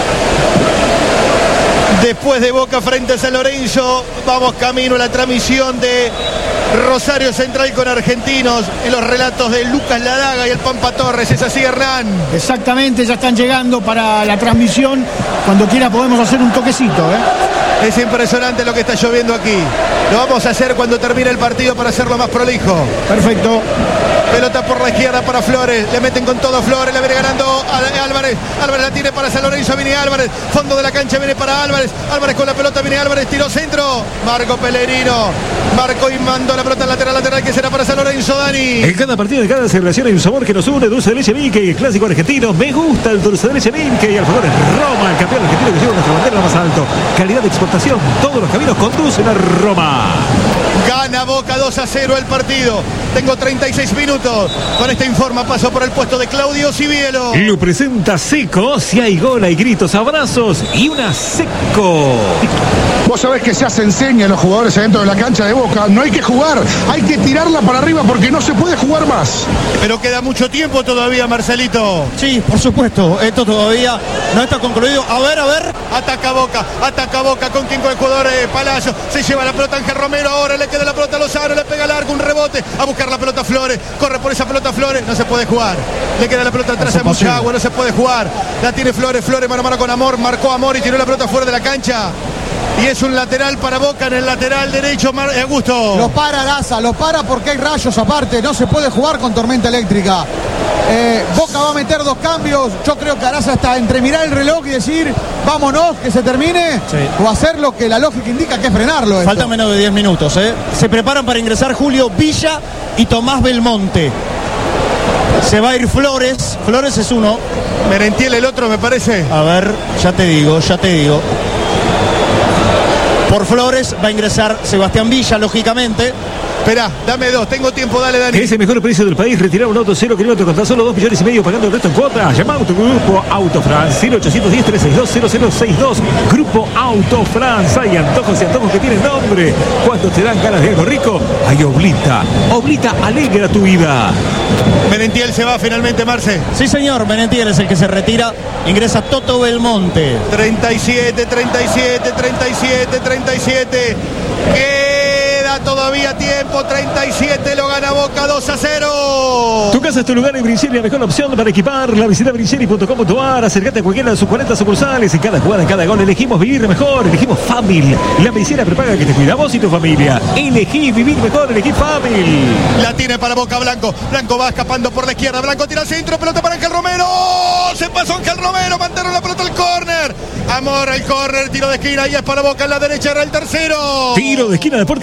Después de Boca frente a San Lorenzo, vamos camino a la transmisión de Rosario Central con Argentinos en los relatos de Lucas Ladaga y el Pampa Torres. ¿Es así, Hernán? Exactamente, ya están llegando para la transmisión. Cuando quiera podemos hacer un toquecito, ¿eh? Es impresionante lo que está lloviendo aquí. Lo vamos a hacer cuando termine el partido para hacerlo más prolijo. Perfecto. Pelota por la izquierda para Flores. Le meten con todo Flores. La viene ganando Álvarez. Álvarez la tiene para San Lorenzo. Viene Álvarez. Fondo de la cancha viene para Álvarez. Álvarez con la pelota. Viene Álvarez. Tiró centro. Marco Pellegrino. Marco y mandó la pelota lateral, lateral que será para San Lorenzo, Dani. En cada partido, en cada celebración hay un sabor que nos une. Dulce de leche Minkey, el clásico argentino. Me gusta el dulce de leche Minkey. Al favor es Roma, el campeón argentino que lleva nuestra bandera más alto. Calidad de exportación. Todos los caminos conducen a Roma. Gana Boca dos a cero el partido. Tengo treinta y seis minutos. Con este informa paso por el puesto de Claudio Cibielo. Lo presenta Seco. Si hay gol, hay gritos, abrazos y una Seco. Vos sabés que ya se enseña a los jugadores adentro de la cancha de Boca. No hay que jugar, hay que tirarla para arriba porque no se puede jugar más. Pero queda mucho tiempo todavía, Marcelito. Sí, por supuesto. Esto todavía no está concluido. A ver, a ver. Ataca Boca, ataca Boca con quien con el jugador eh, Palacio. Se lleva la pelota Ángel Romero. Ahora le queda la pelota a Lozano. Le pega al arco, un rebote. A buscar la pelota Flores. Corre por esa pelota Flores. No se puede jugar. Le queda la pelota atrás, hay mucha agua. No se puede jugar. La tiene Flores. Flores mano a mano con Amor. Marcó Amor y tiró la pelota fuera de la cancha. Y es un lateral para Boca en el lateral derecho, Mar Augusto. Lo para Araza, lo para porque hay rayos aparte. No se puede jugar con tormenta eléctrica. Eh, Boca va a meter dos cambios. Yo creo que Araza está entre mirar el reloj y decir vámonos, que se termine, sí, o hacer lo que la lógica indica, que es frenarlo. Falta esto. Menos de diez minutos. ¿eh? Se preparan para ingresar Julio Villa y Tomás Belmonte. Se va a ir Flores. Flores es uno. Merentiel el otro, me parece. A ver, ya te digo, ya te digo. Por Flores va a ingresar Sebastián Villa, lógicamente. Esperá, dame dos, tengo tiempo, dale, Dani. Es el mejor precio del país, retirar un auto cero kilómetros con tan solo dos millones y medio pagando el resto en cuotas. Llama a tu grupo Autofrance, cero ochocientos diez, trescientos sesenta y dos, cero cero sesenta y dos. Grupo Autofrance, hay antojos y antojos que tienen nombre. Cuando te dan ganas de algo rico, hay Oblita. Oblita alegra tu vida. Merentiel se va finalmente, Marce. Sí, señor, Merentiel es el que se retira. Ingresa Toto Belmonte. treinta y siete, treinta y siete, treinta y siete, treinta y siete. Queda todavía tiempo, treinta y siete, lo gana Boca dos a cero. Tu casa es tu lugar en Brincheri, la mejor opción para equiparla. Visita brincheri punto com punto a r, acércate a cualquiera de sus cuarenta sucursales. En cada jugada, en cada gol, elegimos vivir mejor, elegimos Family. La medicina prepaga que te cuida vos y tu familia. Elegí vivir mejor, elegí Family. La tiene para Boca Blanco. Blanco va escapando por la izquierda. Blanco tira al centro, pelota para Ángel Romero. Se pasó Ángel Romero, mandaron la pelota al córner. Amor al córner, tiro de esquina y es para Boca en la derecha, era el tercero. Tiro de esquina de Puertas Germán.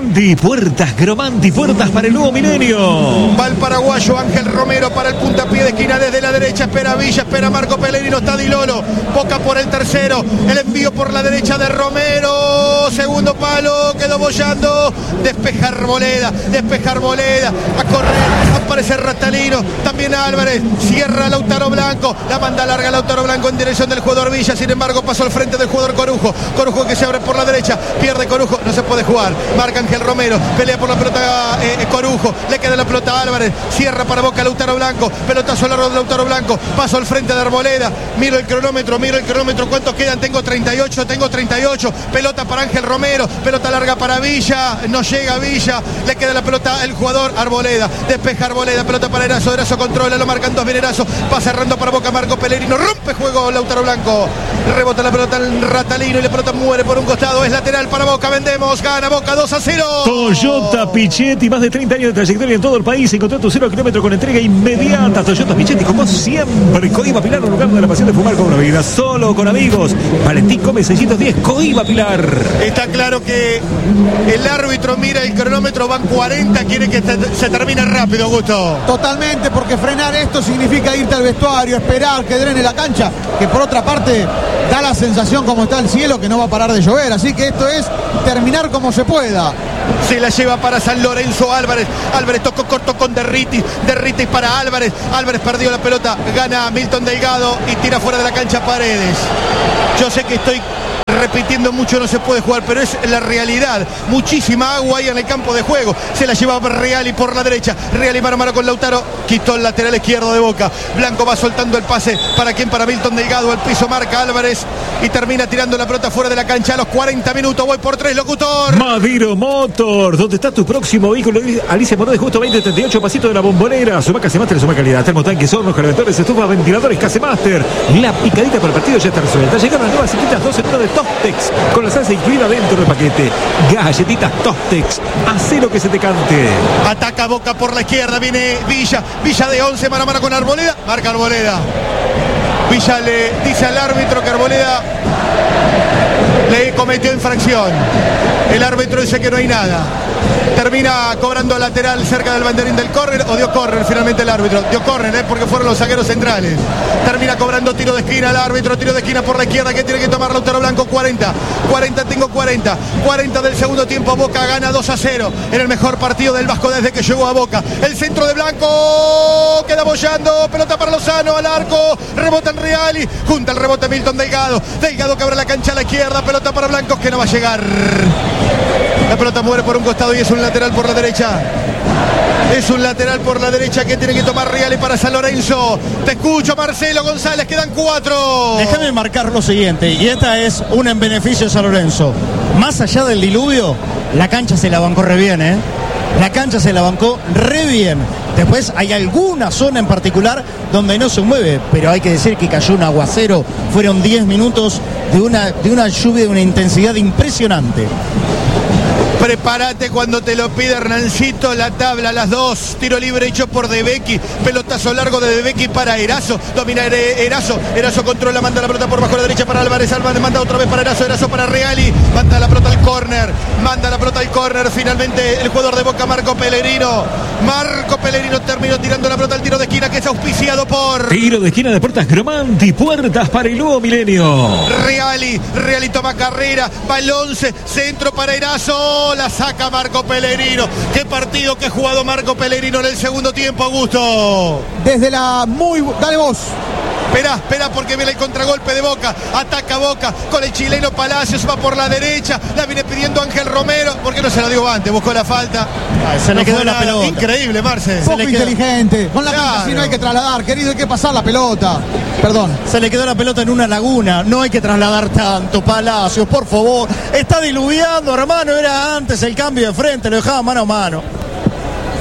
Gromanti, puertas, Gromanti, puertas para el nuevo milenio. Va el paraguayo Ángel Romero para el puntapié de esquina desde la derecha. Espera Villa, espera Marco Pellegrino, está Di Lolo. Boca por el tercero. El envío por la derecha de Romero. Segundo palo, quedó bollando. Despeja Arboleda, despeja Arboleda. A correr, aparece Ratalino. También Álvarez. Cierra Lautaro Blanco. La manda larga Lautaro Blanco en dirección del jugador Villa. Sin embargo, pasó al frente del jugador Corujo. Corujo que se abre por la derecha. Pierde Corujo, no se puede jugar. Marca Ángel Romero. Pelea por la pelota eh, Corujo. Le queda la pelota a Álvarez. Cierra para Boca Lautaro Blanco. Pelotazo largo de Lautaro Blanco. Paso al frente de Arboleda. Miro el cronómetro, miro el cronómetro. ¿Cuántos quedan? Tengo treinta y ocho, tengo treinta y ocho. Pelota para Ángel Romero. Pelota larga para Villa. No llega Villa. Le queda la pelota al jugador Arboleda. Despeja Arboleda. Pelota para Erazo. Erazo controla. Lo marcan dos. Bien Erazo. Va cerrando para Boca Marco Pellegrino. Rompe juego Lautaro Blanco. Rebota la pelota en Ratalino y la pelota muere por un costado. Es lateral para Boca. Vendemos. Gana Boca dos a cero. Toyota Pichetti, más de treinta años de trayectoria en todo el país. Encontró tu cero kilómetro con entrega inmediata. Toyota Pichetti, como siempre. Coiba Pilar, un lugar de la pasión de fumar con una vida. Solo con amigos. Valentín Gómez, seiscientos diez. Coiba Pilar. Está claro que el árbitro mira el cronómetro. Van cuarenta. Quiere que se termine rápido, Augusto. Totalmente, porque frenar esto significa irte al vestuario, esperar que drene la cancha, que por otra parte da la sensación, como está el cielo, que no va a parar de llover. Así que esto es terminar como se pueda. Se la lleva para San Lorenzo Álvarez. Álvarez tocó corto con Derritis. Derritis para Álvarez. Álvarez perdió la pelota. Gana Milton Delgado y tira fuera de la cancha Paredes. Yo sé que estoy repitiendo mucho, no se puede jugar, pero es la realidad. Muchísima agua ahí en el campo de juego. Se la lleva Reali por la derecha. Reali mano a mano con Lautaro. Quitó el lateral izquierdo de Boca. Blanco va soltando el pase. ¿Para quién? Para Milton Delgado. El piso marca Álvarez y termina tirando la pelota fuera de la cancha a los cuarenta minutos. Voy por tres, locutor. Madiro Motor, ¿dónde está tu próximo vehículo? Alicia Morón de Justo veinte treinta y ocho, pasito de la Bombonera. Suma Casemaster, suma calidad. Termotanques, hornos, calentadores, estufas, ventiladores, Casemaster. La picadita para el partido ya está resuelta. Llegaron las nuevas chiquitas dos en uno de Tostex, con la salsa incluida dentro del paquete. Galletitas Tostex, hacé lo que se te cante. Ataca Boca por la izquierda, viene Villa. Villa de once, mano a mano con Arboleda. Marca Arboleda. Villa le dice al árbitro que Arboleda le cometió infracción. El árbitro dice que no hay nada. Termina cobrando lateral cerca del banderín del córner, o dio córner finalmente el árbitro. Dio córner, ¿eh? Porque fueron los zagueros centrales. Termina cobrando tiro de esquina el árbitro, tiro de esquina por la izquierda que tiene que tomar Lautaro Blanco. cuarenta, cuarenta, tengo cuarenta, cuarenta del segundo tiempo. Boca gana dos a cero en el mejor partido del Vasco desde que llegó a Boca. El centro de Blanco queda bollando, pelota para Lozano al arco, rebota en Reali, junta el rebote Milton Delgado. Delgado que abre la cancha a la izquierda, pelota para Blancos que no va a llegar. La pelota muere por un costado y es un lateral por la derecha. Es un lateral por la derecha que tiene que tomar Reali para San Lorenzo. Te escucho, Marcelo González, quedan cuatro. Déjame marcar lo siguiente, y esta es una en beneficio de San Lorenzo. Más allá del diluvio, la cancha se la bancó re bien, ¿eh? La cancha se la bancó re bien. Después hay alguna zona en particular donde no se mueve, pero hay que decir que cayó un aguacero. Fueron diez minutos de una, de una lluvia de una intensidad impresionante. Prepárate cuando te lo pide Hernancito, la tabla, las dos, tiro libre hecho por De Becchi, pelotazo largo de De Becchi para Erazo, domina Erazo, Erazo controla, manda la pelota por bajo la derecha para Álvarez, Álvarez manda otra vez para Erazo, Erazo para Reali, manda la pelota al córner, manda la pelota al córner, finalmente el jugador de Boca, Marco Pellegrino, Marco Pellegrino terminó tirando la pelota al tiro de esquina que es auspiciado por... Tiro de esquina de Puertas Gromanti, puertas para el nuevo milenio. Reali, Reali toma carrera, va el once, centro para Erazo, la saca Marco Pellegrino. Qué partido que ha jugado Marco Pellegrino en el segundo tiempo, Augusto. Desde la muy... Dale vos. Espera, espera porque viene el contragolpe de Boca. Ataca Boca con el chileno Palacios, va por la derecha. La viene pidiendo Ángel Romero. ¿Por qué no se lo digo antes? Buscó la falta. Ay, se no le quedó la nada. pelota. Increíble, Marce. Poco inteligente. Con la Claro. cancha si no hay que trasladar, querido, hay que pasar la pelota. Perdón. Se le quedó la pelota en una laguna. No hay que trasladar tanto, Palacios, por favor. Está diluviando, hermano. Era antes el cambio de frente. Lo dejaba mano a mano.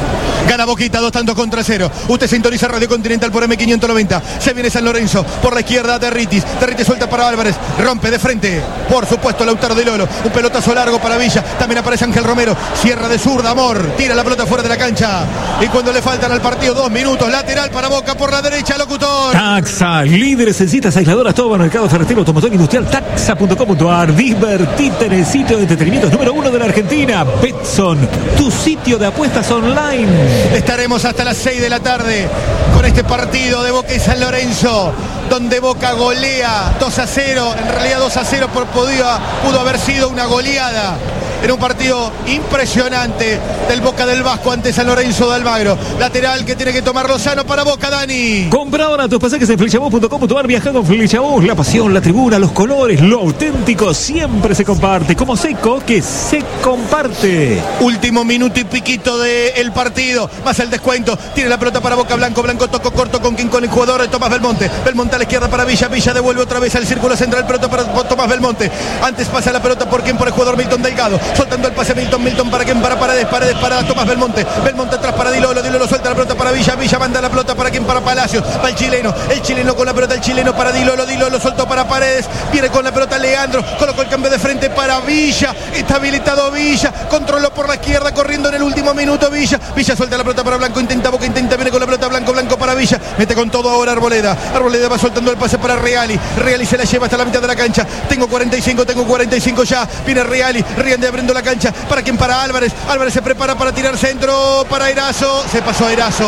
Gana Boquita, dos tantos contra cero. Usted sintoniza Radio Continental por eme quinientos noventa. Se viene San Lorenzo por la izquierda, Territis. Territis suelta para Álvarez. Rompe de frente. Por supuesto, Lautaro Di Lolo. Un pelotazo largo para Villa. También aparece Ángel Romero. Cierra de zurda, Amor. Tira la pelota fuera de la cancha. Y cuando le faltan al partido dos minutos, lateral para Boca por la derecha, locutor. Taxa, líderes en citas aisladoras, todo mercado ferretero, automotor industrial, taxa punto com punto a r. Divertite en el sitio de entretenimiento número uno de la Argentina. Betson, tu sitio de apuestas online. Estaremos hasta las seis de la tarde con este partido de Boca y San Lorenzo, donde Boca golea dos a cero, en realidad dos a cero por podía, pudo haber sido una goleada. Era un partido impresionante del Boca del Vasco ante San Lorenzo de Almagro. Lateral que tiene que tomar Lozano para Boca, Dani. Compra ahora tus pasajes en flechabús punto com punto a r. Viaja con Flechabús. La pasión, la tribuna, los colores, lo auténtico siempre se comparte. Como Seco, que se comparte. Último minuto y piquito del partido. Más el descuento. Tiene la pelota para Boca. Blanco. Blanco tocó corto con quien con el jugador de Tomás Belmonte. Belmonte a la izquierda para Villa. Villa devuelve otra vez al círculo central. Pelota para Tomás Belmonte. Antes pasa la pelota por quien, por el jugador Milton Delgado. Soltando el pase Milton, Milton para quien, para Paredes, Paredes para Tomás Belmonte, Belmonte atrás para Di Lolo, Di Lolo suelta la pelota para Villa, Villa manda la pelota para quien, para Palacios, para el chileno, el chileno con la pelota, el chileno para Di Lolo, Di Lolo soltó para Paredes, viene con la pelota Leandro, colocó el cambio de frente para Villa, está habilitado Villa, controló por la izquierda, corriendo en el último minuto Villa, Villa suelta la pelota para Blanco, intenta Boca, intenta, viene con la pelota Blanco, Blanco para Villa, mete con todo ahora Arboleda, Arboleda va soltando el pase para Reali, Reali se la lleva hasta la mitad de la cancha, tengo cuarenta y cinco, tengo cuarenta y cinco ya, viene Reali, Reali abriendo la cancha, para quien, para Álvarez, Álvarez se prepara para tirar centro, para Erazo, se pasó a Erazo,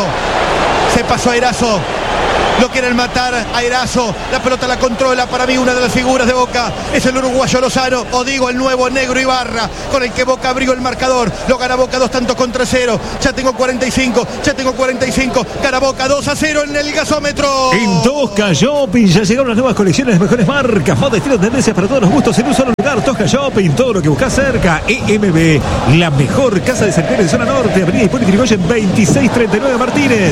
se pasó a Erazo. Lo quieren matar a Erazo. La pelota la controla. Para mí una de las figuras de Boca es el uruguayo Lozano, o digo el nuevo Negro Ibarra, con el que Boca abrió el marcador. Lo gana Boca dos tantos contra cero. Ya tengo cuarenta y cinco, ya tengo cuarenta y cinco. Gana Boca dos a cero en el gasómetro. En Tosca Shopping ya llegaron las nuevas colecciones de mejores marcas, moda, estilo, tendencias para todos los gustos en un solo lugar. Tosca Shopping, todo lo que buscas cerca. E M B, la mejor casa de cercanos de zona norte, avenida Hipólito Yrigoyen veintiséis treinta y nueve Martínez.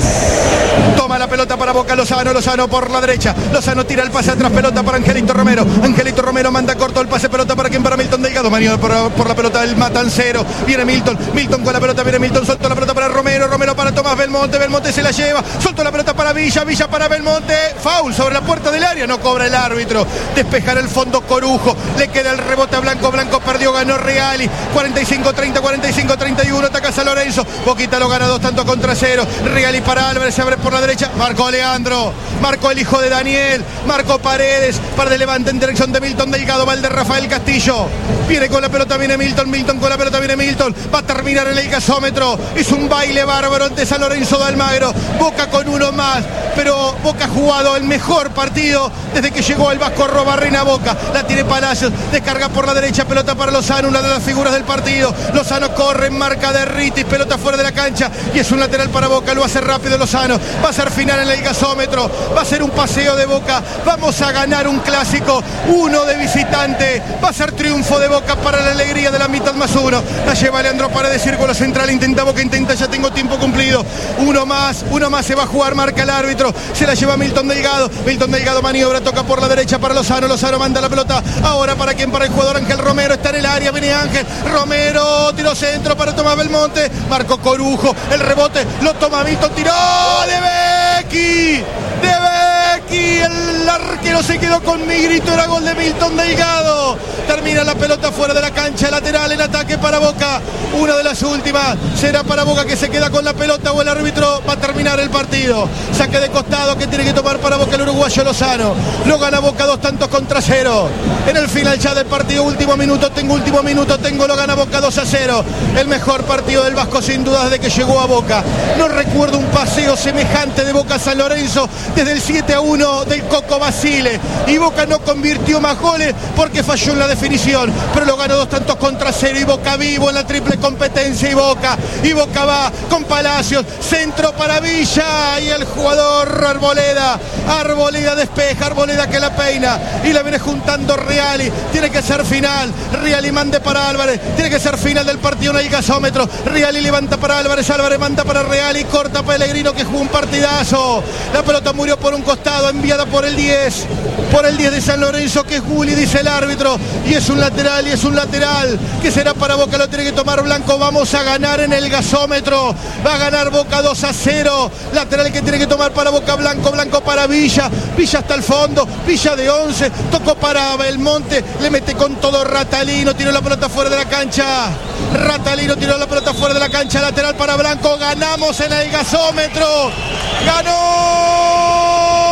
Toma la pelota para Boca Lozano, Lozano por la derecha, Lozano tira el pase atrás, pelota para Angelito Romero, Angelito Romero manda corto el pase, pelota para quien, para Milton Delgado, maniobra por, por la pelota del matancero, viene Milton, Milton con la pelota, viene Milton, soltó la pelota para Romero, Romero para Tomás Belmonte, Belmonte se la lleva, soltó la pelota para Villa, Villa para Belmonte, foul sobre la puerta del área, no cobra el árbitro, despejar el fondo Corujo, le queda el rebote a Blanco, Blanco perdió, ganó Reali, cuarenta y cinco treinta, cuarenta y cinco treinta y uno, ataca San Lorenzo, Boquita lo gana dos tantos contra cero, Reali para Álvarez, se abre por la derecha, marcó Leandro, marcó el hijo de Daniel, marcó Paredes, para de levante en dirección de Milton Delgado, va el de Rafael Castillo, viene con la pelota, viene Milton, Milton con la pelota, viene Milton, va a terminar en el gasómetro, es un baile bárbaro ante San Lorenzo de Almagro, Boca con uno más, pero Boca ha jugado el mejor partido desde que llegó el Vasco Robarrena a Boca, la tiene Palacios, descarga por la derecha, pelota para Lozano, una de las figuras del partido, Lozano corre en marca de Ritis, pelota fuera de la cancha, y es un lateral para Boca, lo hace rápido Lozano, va a ser final en el gasómetro, va a ser un paseo de Boca, vamos a ganar un clásico, uno de visitante, va a ser triunfo de Boca para la alegría de la mitad más uno, la lleva Leandro Paredes, círculo central, intenta Boca, intenta, ya tengo tiempo cumplido, uno más, uno más se va a jugar, marca el árbitro, se la lleva Milton Delgado, Milton Delgado maniobra, toca por la derecha para Lozano, Lozano manda la pelota, ahora para quien, para el jugador Ángel Romero, está en el área, viene Ángel, Romero, tiro centro para Tomás Belmonte, marcó Corujo, el rebote, lo toma Milton, tiró de Becky, de Becky, el arquero se quedó con mi grito, era gol de Milton Delgado, termina la pelota fuera de la cancha, lateral en ataque para Boca, una de las últimas, será para Boca que se queda con la pelota o el árbitro va a terminar el partido, saque de costado que tiene que tomar para Boca el uruguayo Lozano, lo gana Boca dos tantos contra cero, en el final ya del partido, último minuto, tengo último minuto, tengo, lo gana Boca dos a cero, el mejor partido del Vasco sin duda desde que llegó a Boca, no recuerdo un paseo semejante de Boca a San Lorenzo desde el siete a uno del Coco Basile, y Boca no convirtió más goles porque falló en la definición, pero lo ganó dos tantos contra cero, y Boca vivo en la triple competencia, y Boca, y Boca va con Palacios, centro para Villa, y el jugador Arboleda, Arboleda despeja, Arboleda que la peina, y la viene juntando Reali, tiene que ser final, Reali mande para Álvarez, tiene que ser final del partido en el gasómetro, Reali levanta para Álvarez, Álvarez manda para Reali, corta Pellegrino que jugó un partidazo, la pelota murió por un costado, enviada por el diez, por el diez de San Lorenzo que es Gulli, dice el árbitro, y es un un lateral y es un lateral que será para Boca, lo tiene que tomar Blanco. Vamos a ganar en el gasómetro, va a ganar Boca dos a cero. Lateral que tiene que tomar para Boca, Blanco, Blanco para Villa, Villa hasta el fondo, Villa de once, tocó para Belmonte, le mete con todo Ratalino, tiró la pelota fuera de la cancha, Ratalino tiró la pelota fuera de la cancha, lateral para Blanco. Ganamos en el gasómetro, ganó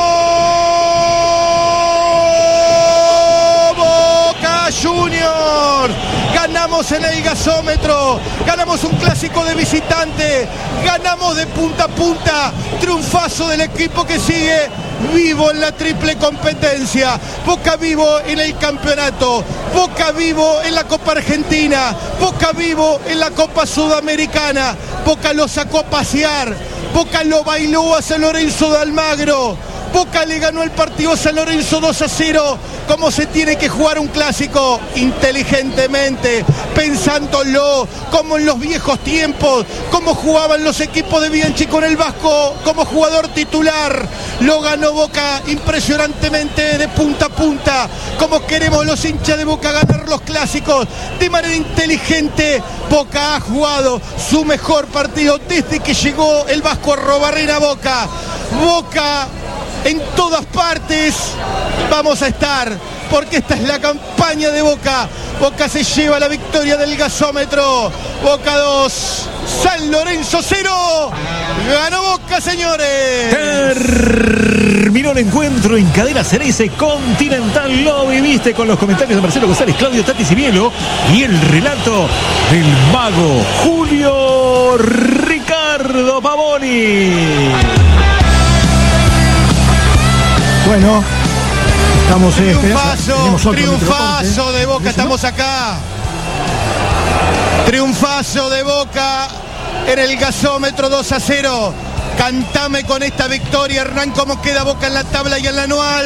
Junior, ganamos en el gasómetro, ganamos un clásico de visitante, ganamos de punta a punta, triunfazo del equipo que sigue vivo en la triple competencia. Boca vivo en el campeonato, Boca vivo en la Copa Argentina, Boca vivo en la Copa Sudamericana. Boca lo sacó a pasear, Boca lo bailó a San Lorenzo de Almagro, Boca le ganó el partido a San Lorenzo dos a cero, como se tiene que jugar un clásico, inteligentemente, pensándolo, como en los viejos tiempos, como jugaban los equipos de Bianchi con el Vasco como jugador titular. Lo ganó Boca impresionantemente de punta a punta, como queremos los hinchas de Boca ganar los clásicos, de manera inteligente. Boca ha jugado su mejor partido desde que llegó el Vasco Arrobarrena a Boca. Boca en todas partes vamos a estar, porque esta es la campaña de Boca. Boca se lleva la victoria del gasómetro. Boca dos, San Lorenzo cero. Ganó Boca, señores. Terminó el encuentro en Cadena Ceneice Continental. Lo viviste con los comentarios de Marcelo González, Claudio Tati Cibielo y el relato del mago Julio Ricardo Pavoni. Bueno, estamos eh, triunfazo, triunfazo de Boca, estamos acá. Triunfazo de Boca en el gasómetro dos a cero. Cantame con esta victoria, Hernán, cómo queda Boca en la tabla y en la anual.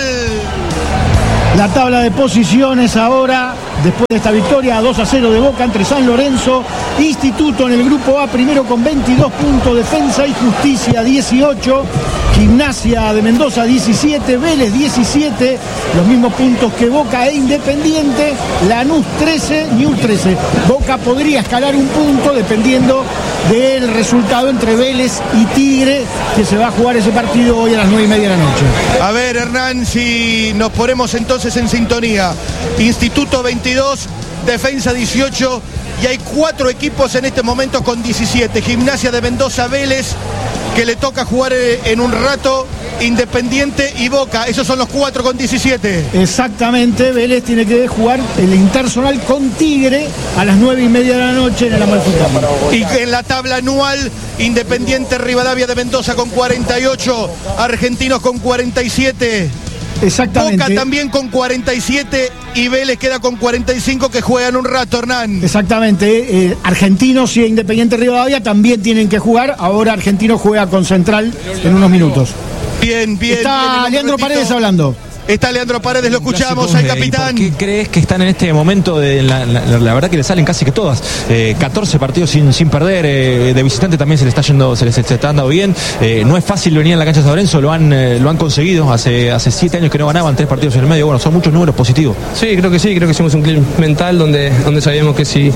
La tabla de posiciones ahora, después de esta victoria dos a cero de Boca entre San Lorenzo, Instituto en el grupo A, primero con veintidós puntos, Defensa y Justicia dieciocho, Gimnasia de Mendoza diecisiete, Vélez diecisiete, los mismos puntos que Boca e Independiente, Lanús trece, Newell's trece. Boca podría escalar un punto dependiendo del resultado entre Vélez y Tigre, que se va a jugar ese partido hoy a las nueve y media de la noche. A ver, Hernán, si nos ponemos entonces en sintonía. Instituto veintidós, Defensa dieciocho, y hay cuatro equipos en este momento con diecisiete. Gimnasia de Mendoza, Vélez, que le toca jugar en un rato, Independiente y Boca. Esos son los cuatro con diecisiete. Exactamente, Vélez tiene que jugar el interzonal con Tigre a las nueve y media de la noche en el Amalfitani. Y en la tabla anual, Independiente Rivadavia de Mendoza con cuarenta y ocho, Argentinos con cuarenta y siete. Exactamente. Boca también con cuarenta y siete y Vélez queda con cuarenta y cinco, que juegan un rato, Hernán. Exactamente. Eh, Argentinos y Independiente Rivadavia también tienen que jugar. Ahora Argentino juega con Central en unos minutos. Bien, bien. Está bien, Leandro Paredes hablando. Está Leandro Paredes, lo escuchamos, al capitán. ¿Qué crees que están en este momento? De la, la, la verdad que le salen casi que todas. Eh, catorce partidos sin, sin perder. Eh, de visitante también se le está yendo, se les está dando bien. Eh, no es fácil venir a la cancha de San Lorenzo, lo han, eh, lo han conseguido. Hace, hace siete años que no ganaban, tres partidos en el medio. Bueno, son muchos números positivos. Sí, creo que sí, creo que hicimos un clip mental donde, donde sabíamos que si,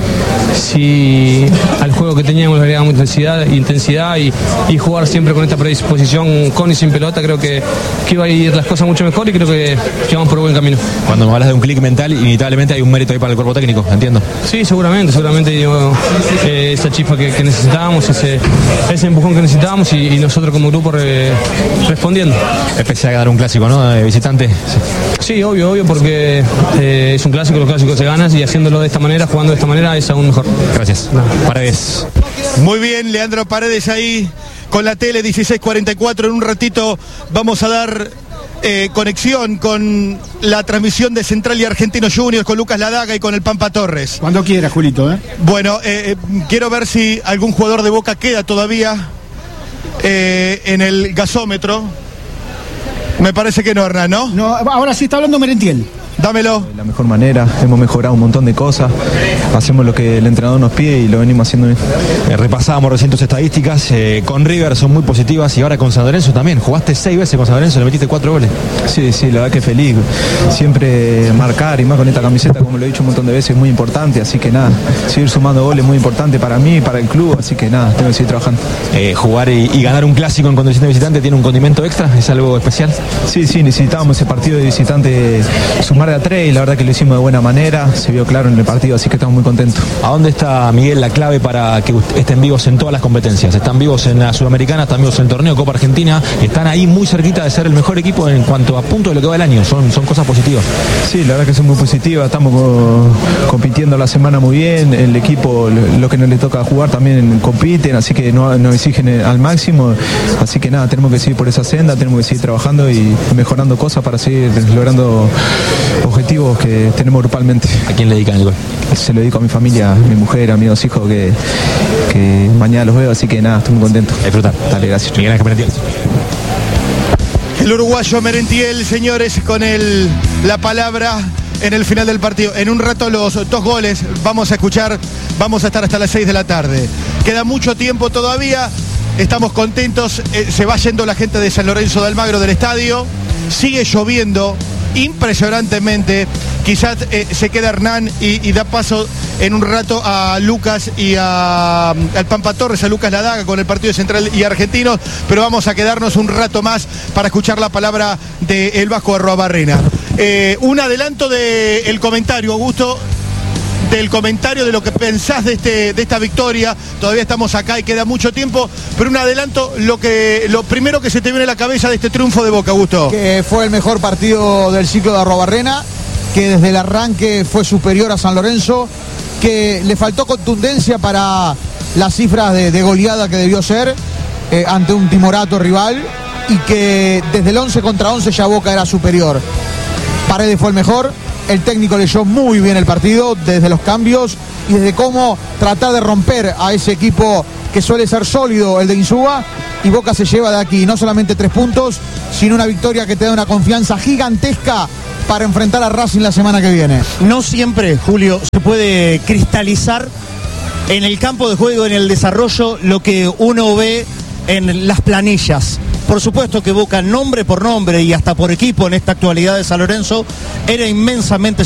si al juego que teníamos le agregamos intensidad, intensidad y, y jugar siempre con esta predisposición con y sin pelota, creo que, que iba a ir las cosas mucho mejor y creo que, que vamos por buen camino. Cuando me hablas de un clic mental, inevitablemente hay un mérito ahí para el cuerpo técnico, entiendo. Sí, seguramente, seguramente digo, eh, esa chispa que, que necesitábamos, ese, ese empujón que necesitábamos y, y nosotros como grupo re, respondiendo. Especial a ganar un clásico, ¿no? De visitante. Sí, sí, obvio, obvio, porque eh, es un clásico, los clásicos se ganan y haciéndolo de esta manera, jugando de esta manera es aún mejor. Gracias. No. Paredes. Muy bien, Leandro Paredes ahí con la tele dieciséis cuarenta y cuatro. En un ratito vamos a dar Eh, conexión con la transmisión de Central y Argentinos Juniors, con Lucas Ladaga y con el Pampa Torres. Cuando quiera, Julito, ¿eh? Bueno, eh, quiero ver si algún jugador de Boca queda todavía eh, en el gasómetro. Me parece que no, Hernán, ¿no? No, ahora sí está hablando Merentiel. Dámelo. De la mejor manera, hemos mejorado un montón de cosas, hacemos lo que el entrenador nos pide y lo venimos haciendo bien. Eh, repasábamos recién tus estadísticas, eh, con River son muy positivas y ahora con San Lorenzo también. Jugaste seis veces con San Lorenzo, le metiste cuatro goles. Sí, sí, la verdad que feliz. Siempre marcar y más con esta camiseta, como lo he dicho un montón de veces, es muy importante, así que nada, seguir sumando goles es muy importante para mí y para el club, así que nada, tengo que seguir trabajando. Eh, jugar y, y ganar un clásico en condición de visitante tiene un condimento extra, ¿es algo especial? Sí, sí, necesitábamos ese partido de visitante sumar de a tres y la verdad que lo hicimos de buena manera, se vio claro en el partido, así que estamos muy contentos. ¿A dónde está, Miguel, la clave para que estén vivos en todas las competencias? Están vivos en la Sudamericana, están vivos en el torneo Copa Argentina, están ahí muy cerquita de ser el mejor equipo en cuanto a punto de lo que va el año, son, son cosas positivas. Sí, la verdad que son muy positivas, estamos co compitiendo la semana muy bien, el equipo, lo que nos le toca jugar también compiten, así que no, nos exigen al máximo, así que nada, tenemos que seguir por esa senda, tenemos que seguir trabajando y mejorando cosas para seguir logrando objetivos que tenemos grupalmente. ¿A quién le dedican el gol? Se lo dedico a mi familia, a mi mujer, a mis dos hijos que, que mañana los veo, así que nada, estoy muy contento. Disfrutar. Dale, gracias. Miguel Ángel Merentiel. El uruguayo Merentiel, señores, con el, la palabra en el final del partido. En un rato los dos goles vamos a escuchar, vamos a estar hasta las seis de la tarde. Queda mucho tiempo todavía, estamos contentos, eh, se va yendo la gente de San Lorenzo de Almagro del estadio, sigue lloviendo impresionantemente, quizás eh, se queda Hernán y, y da paso en un rato a Lucas y a, al Pampa Torres, a Lucas Ladaga con el partido de Central y Argentinos, pero vamos a quedarnos un rato más para escuchar la palabra del Vasco Arruabarrena. Eh, un adelanto del comentario, Augusto, del comentario de lo que pensás de, este, de esta victoria. Todavía estamos acá y queda mucho tiempo, pero un adelanto, lo, que, lo primero que se te viene a la cabeza de este triunfo de Boca, Augusto. Que fue el mejor partido del ciclo de Arruabarrena, que desde el arranque fue superior a San Lorenzo, que le faltó contundencia para las cifras de, de goleada que debió ser eh, ante un timorato rival, y que desde el once contra once ya Boca era superior. Paredes fue el mejor, el técnico leyó muy bien el partido desde los cambios y desde cómo tratar de romper a ese equipo que suele ser sólido, el de Insúa, y Boca se lleva de aquí no solamente tres puntos, sino una victoria que te da una confianza gigantesca para enfrentar a Racing la semana que viene. No siempre, Julio, se puede cristalizar en el campo de juego, en el desarrollo, lo que uno ve en las planillas. Por supuesto que Boca, nombre por nombre y hasta por equipo en esta actualidad de San Lorenzo, era inmensamente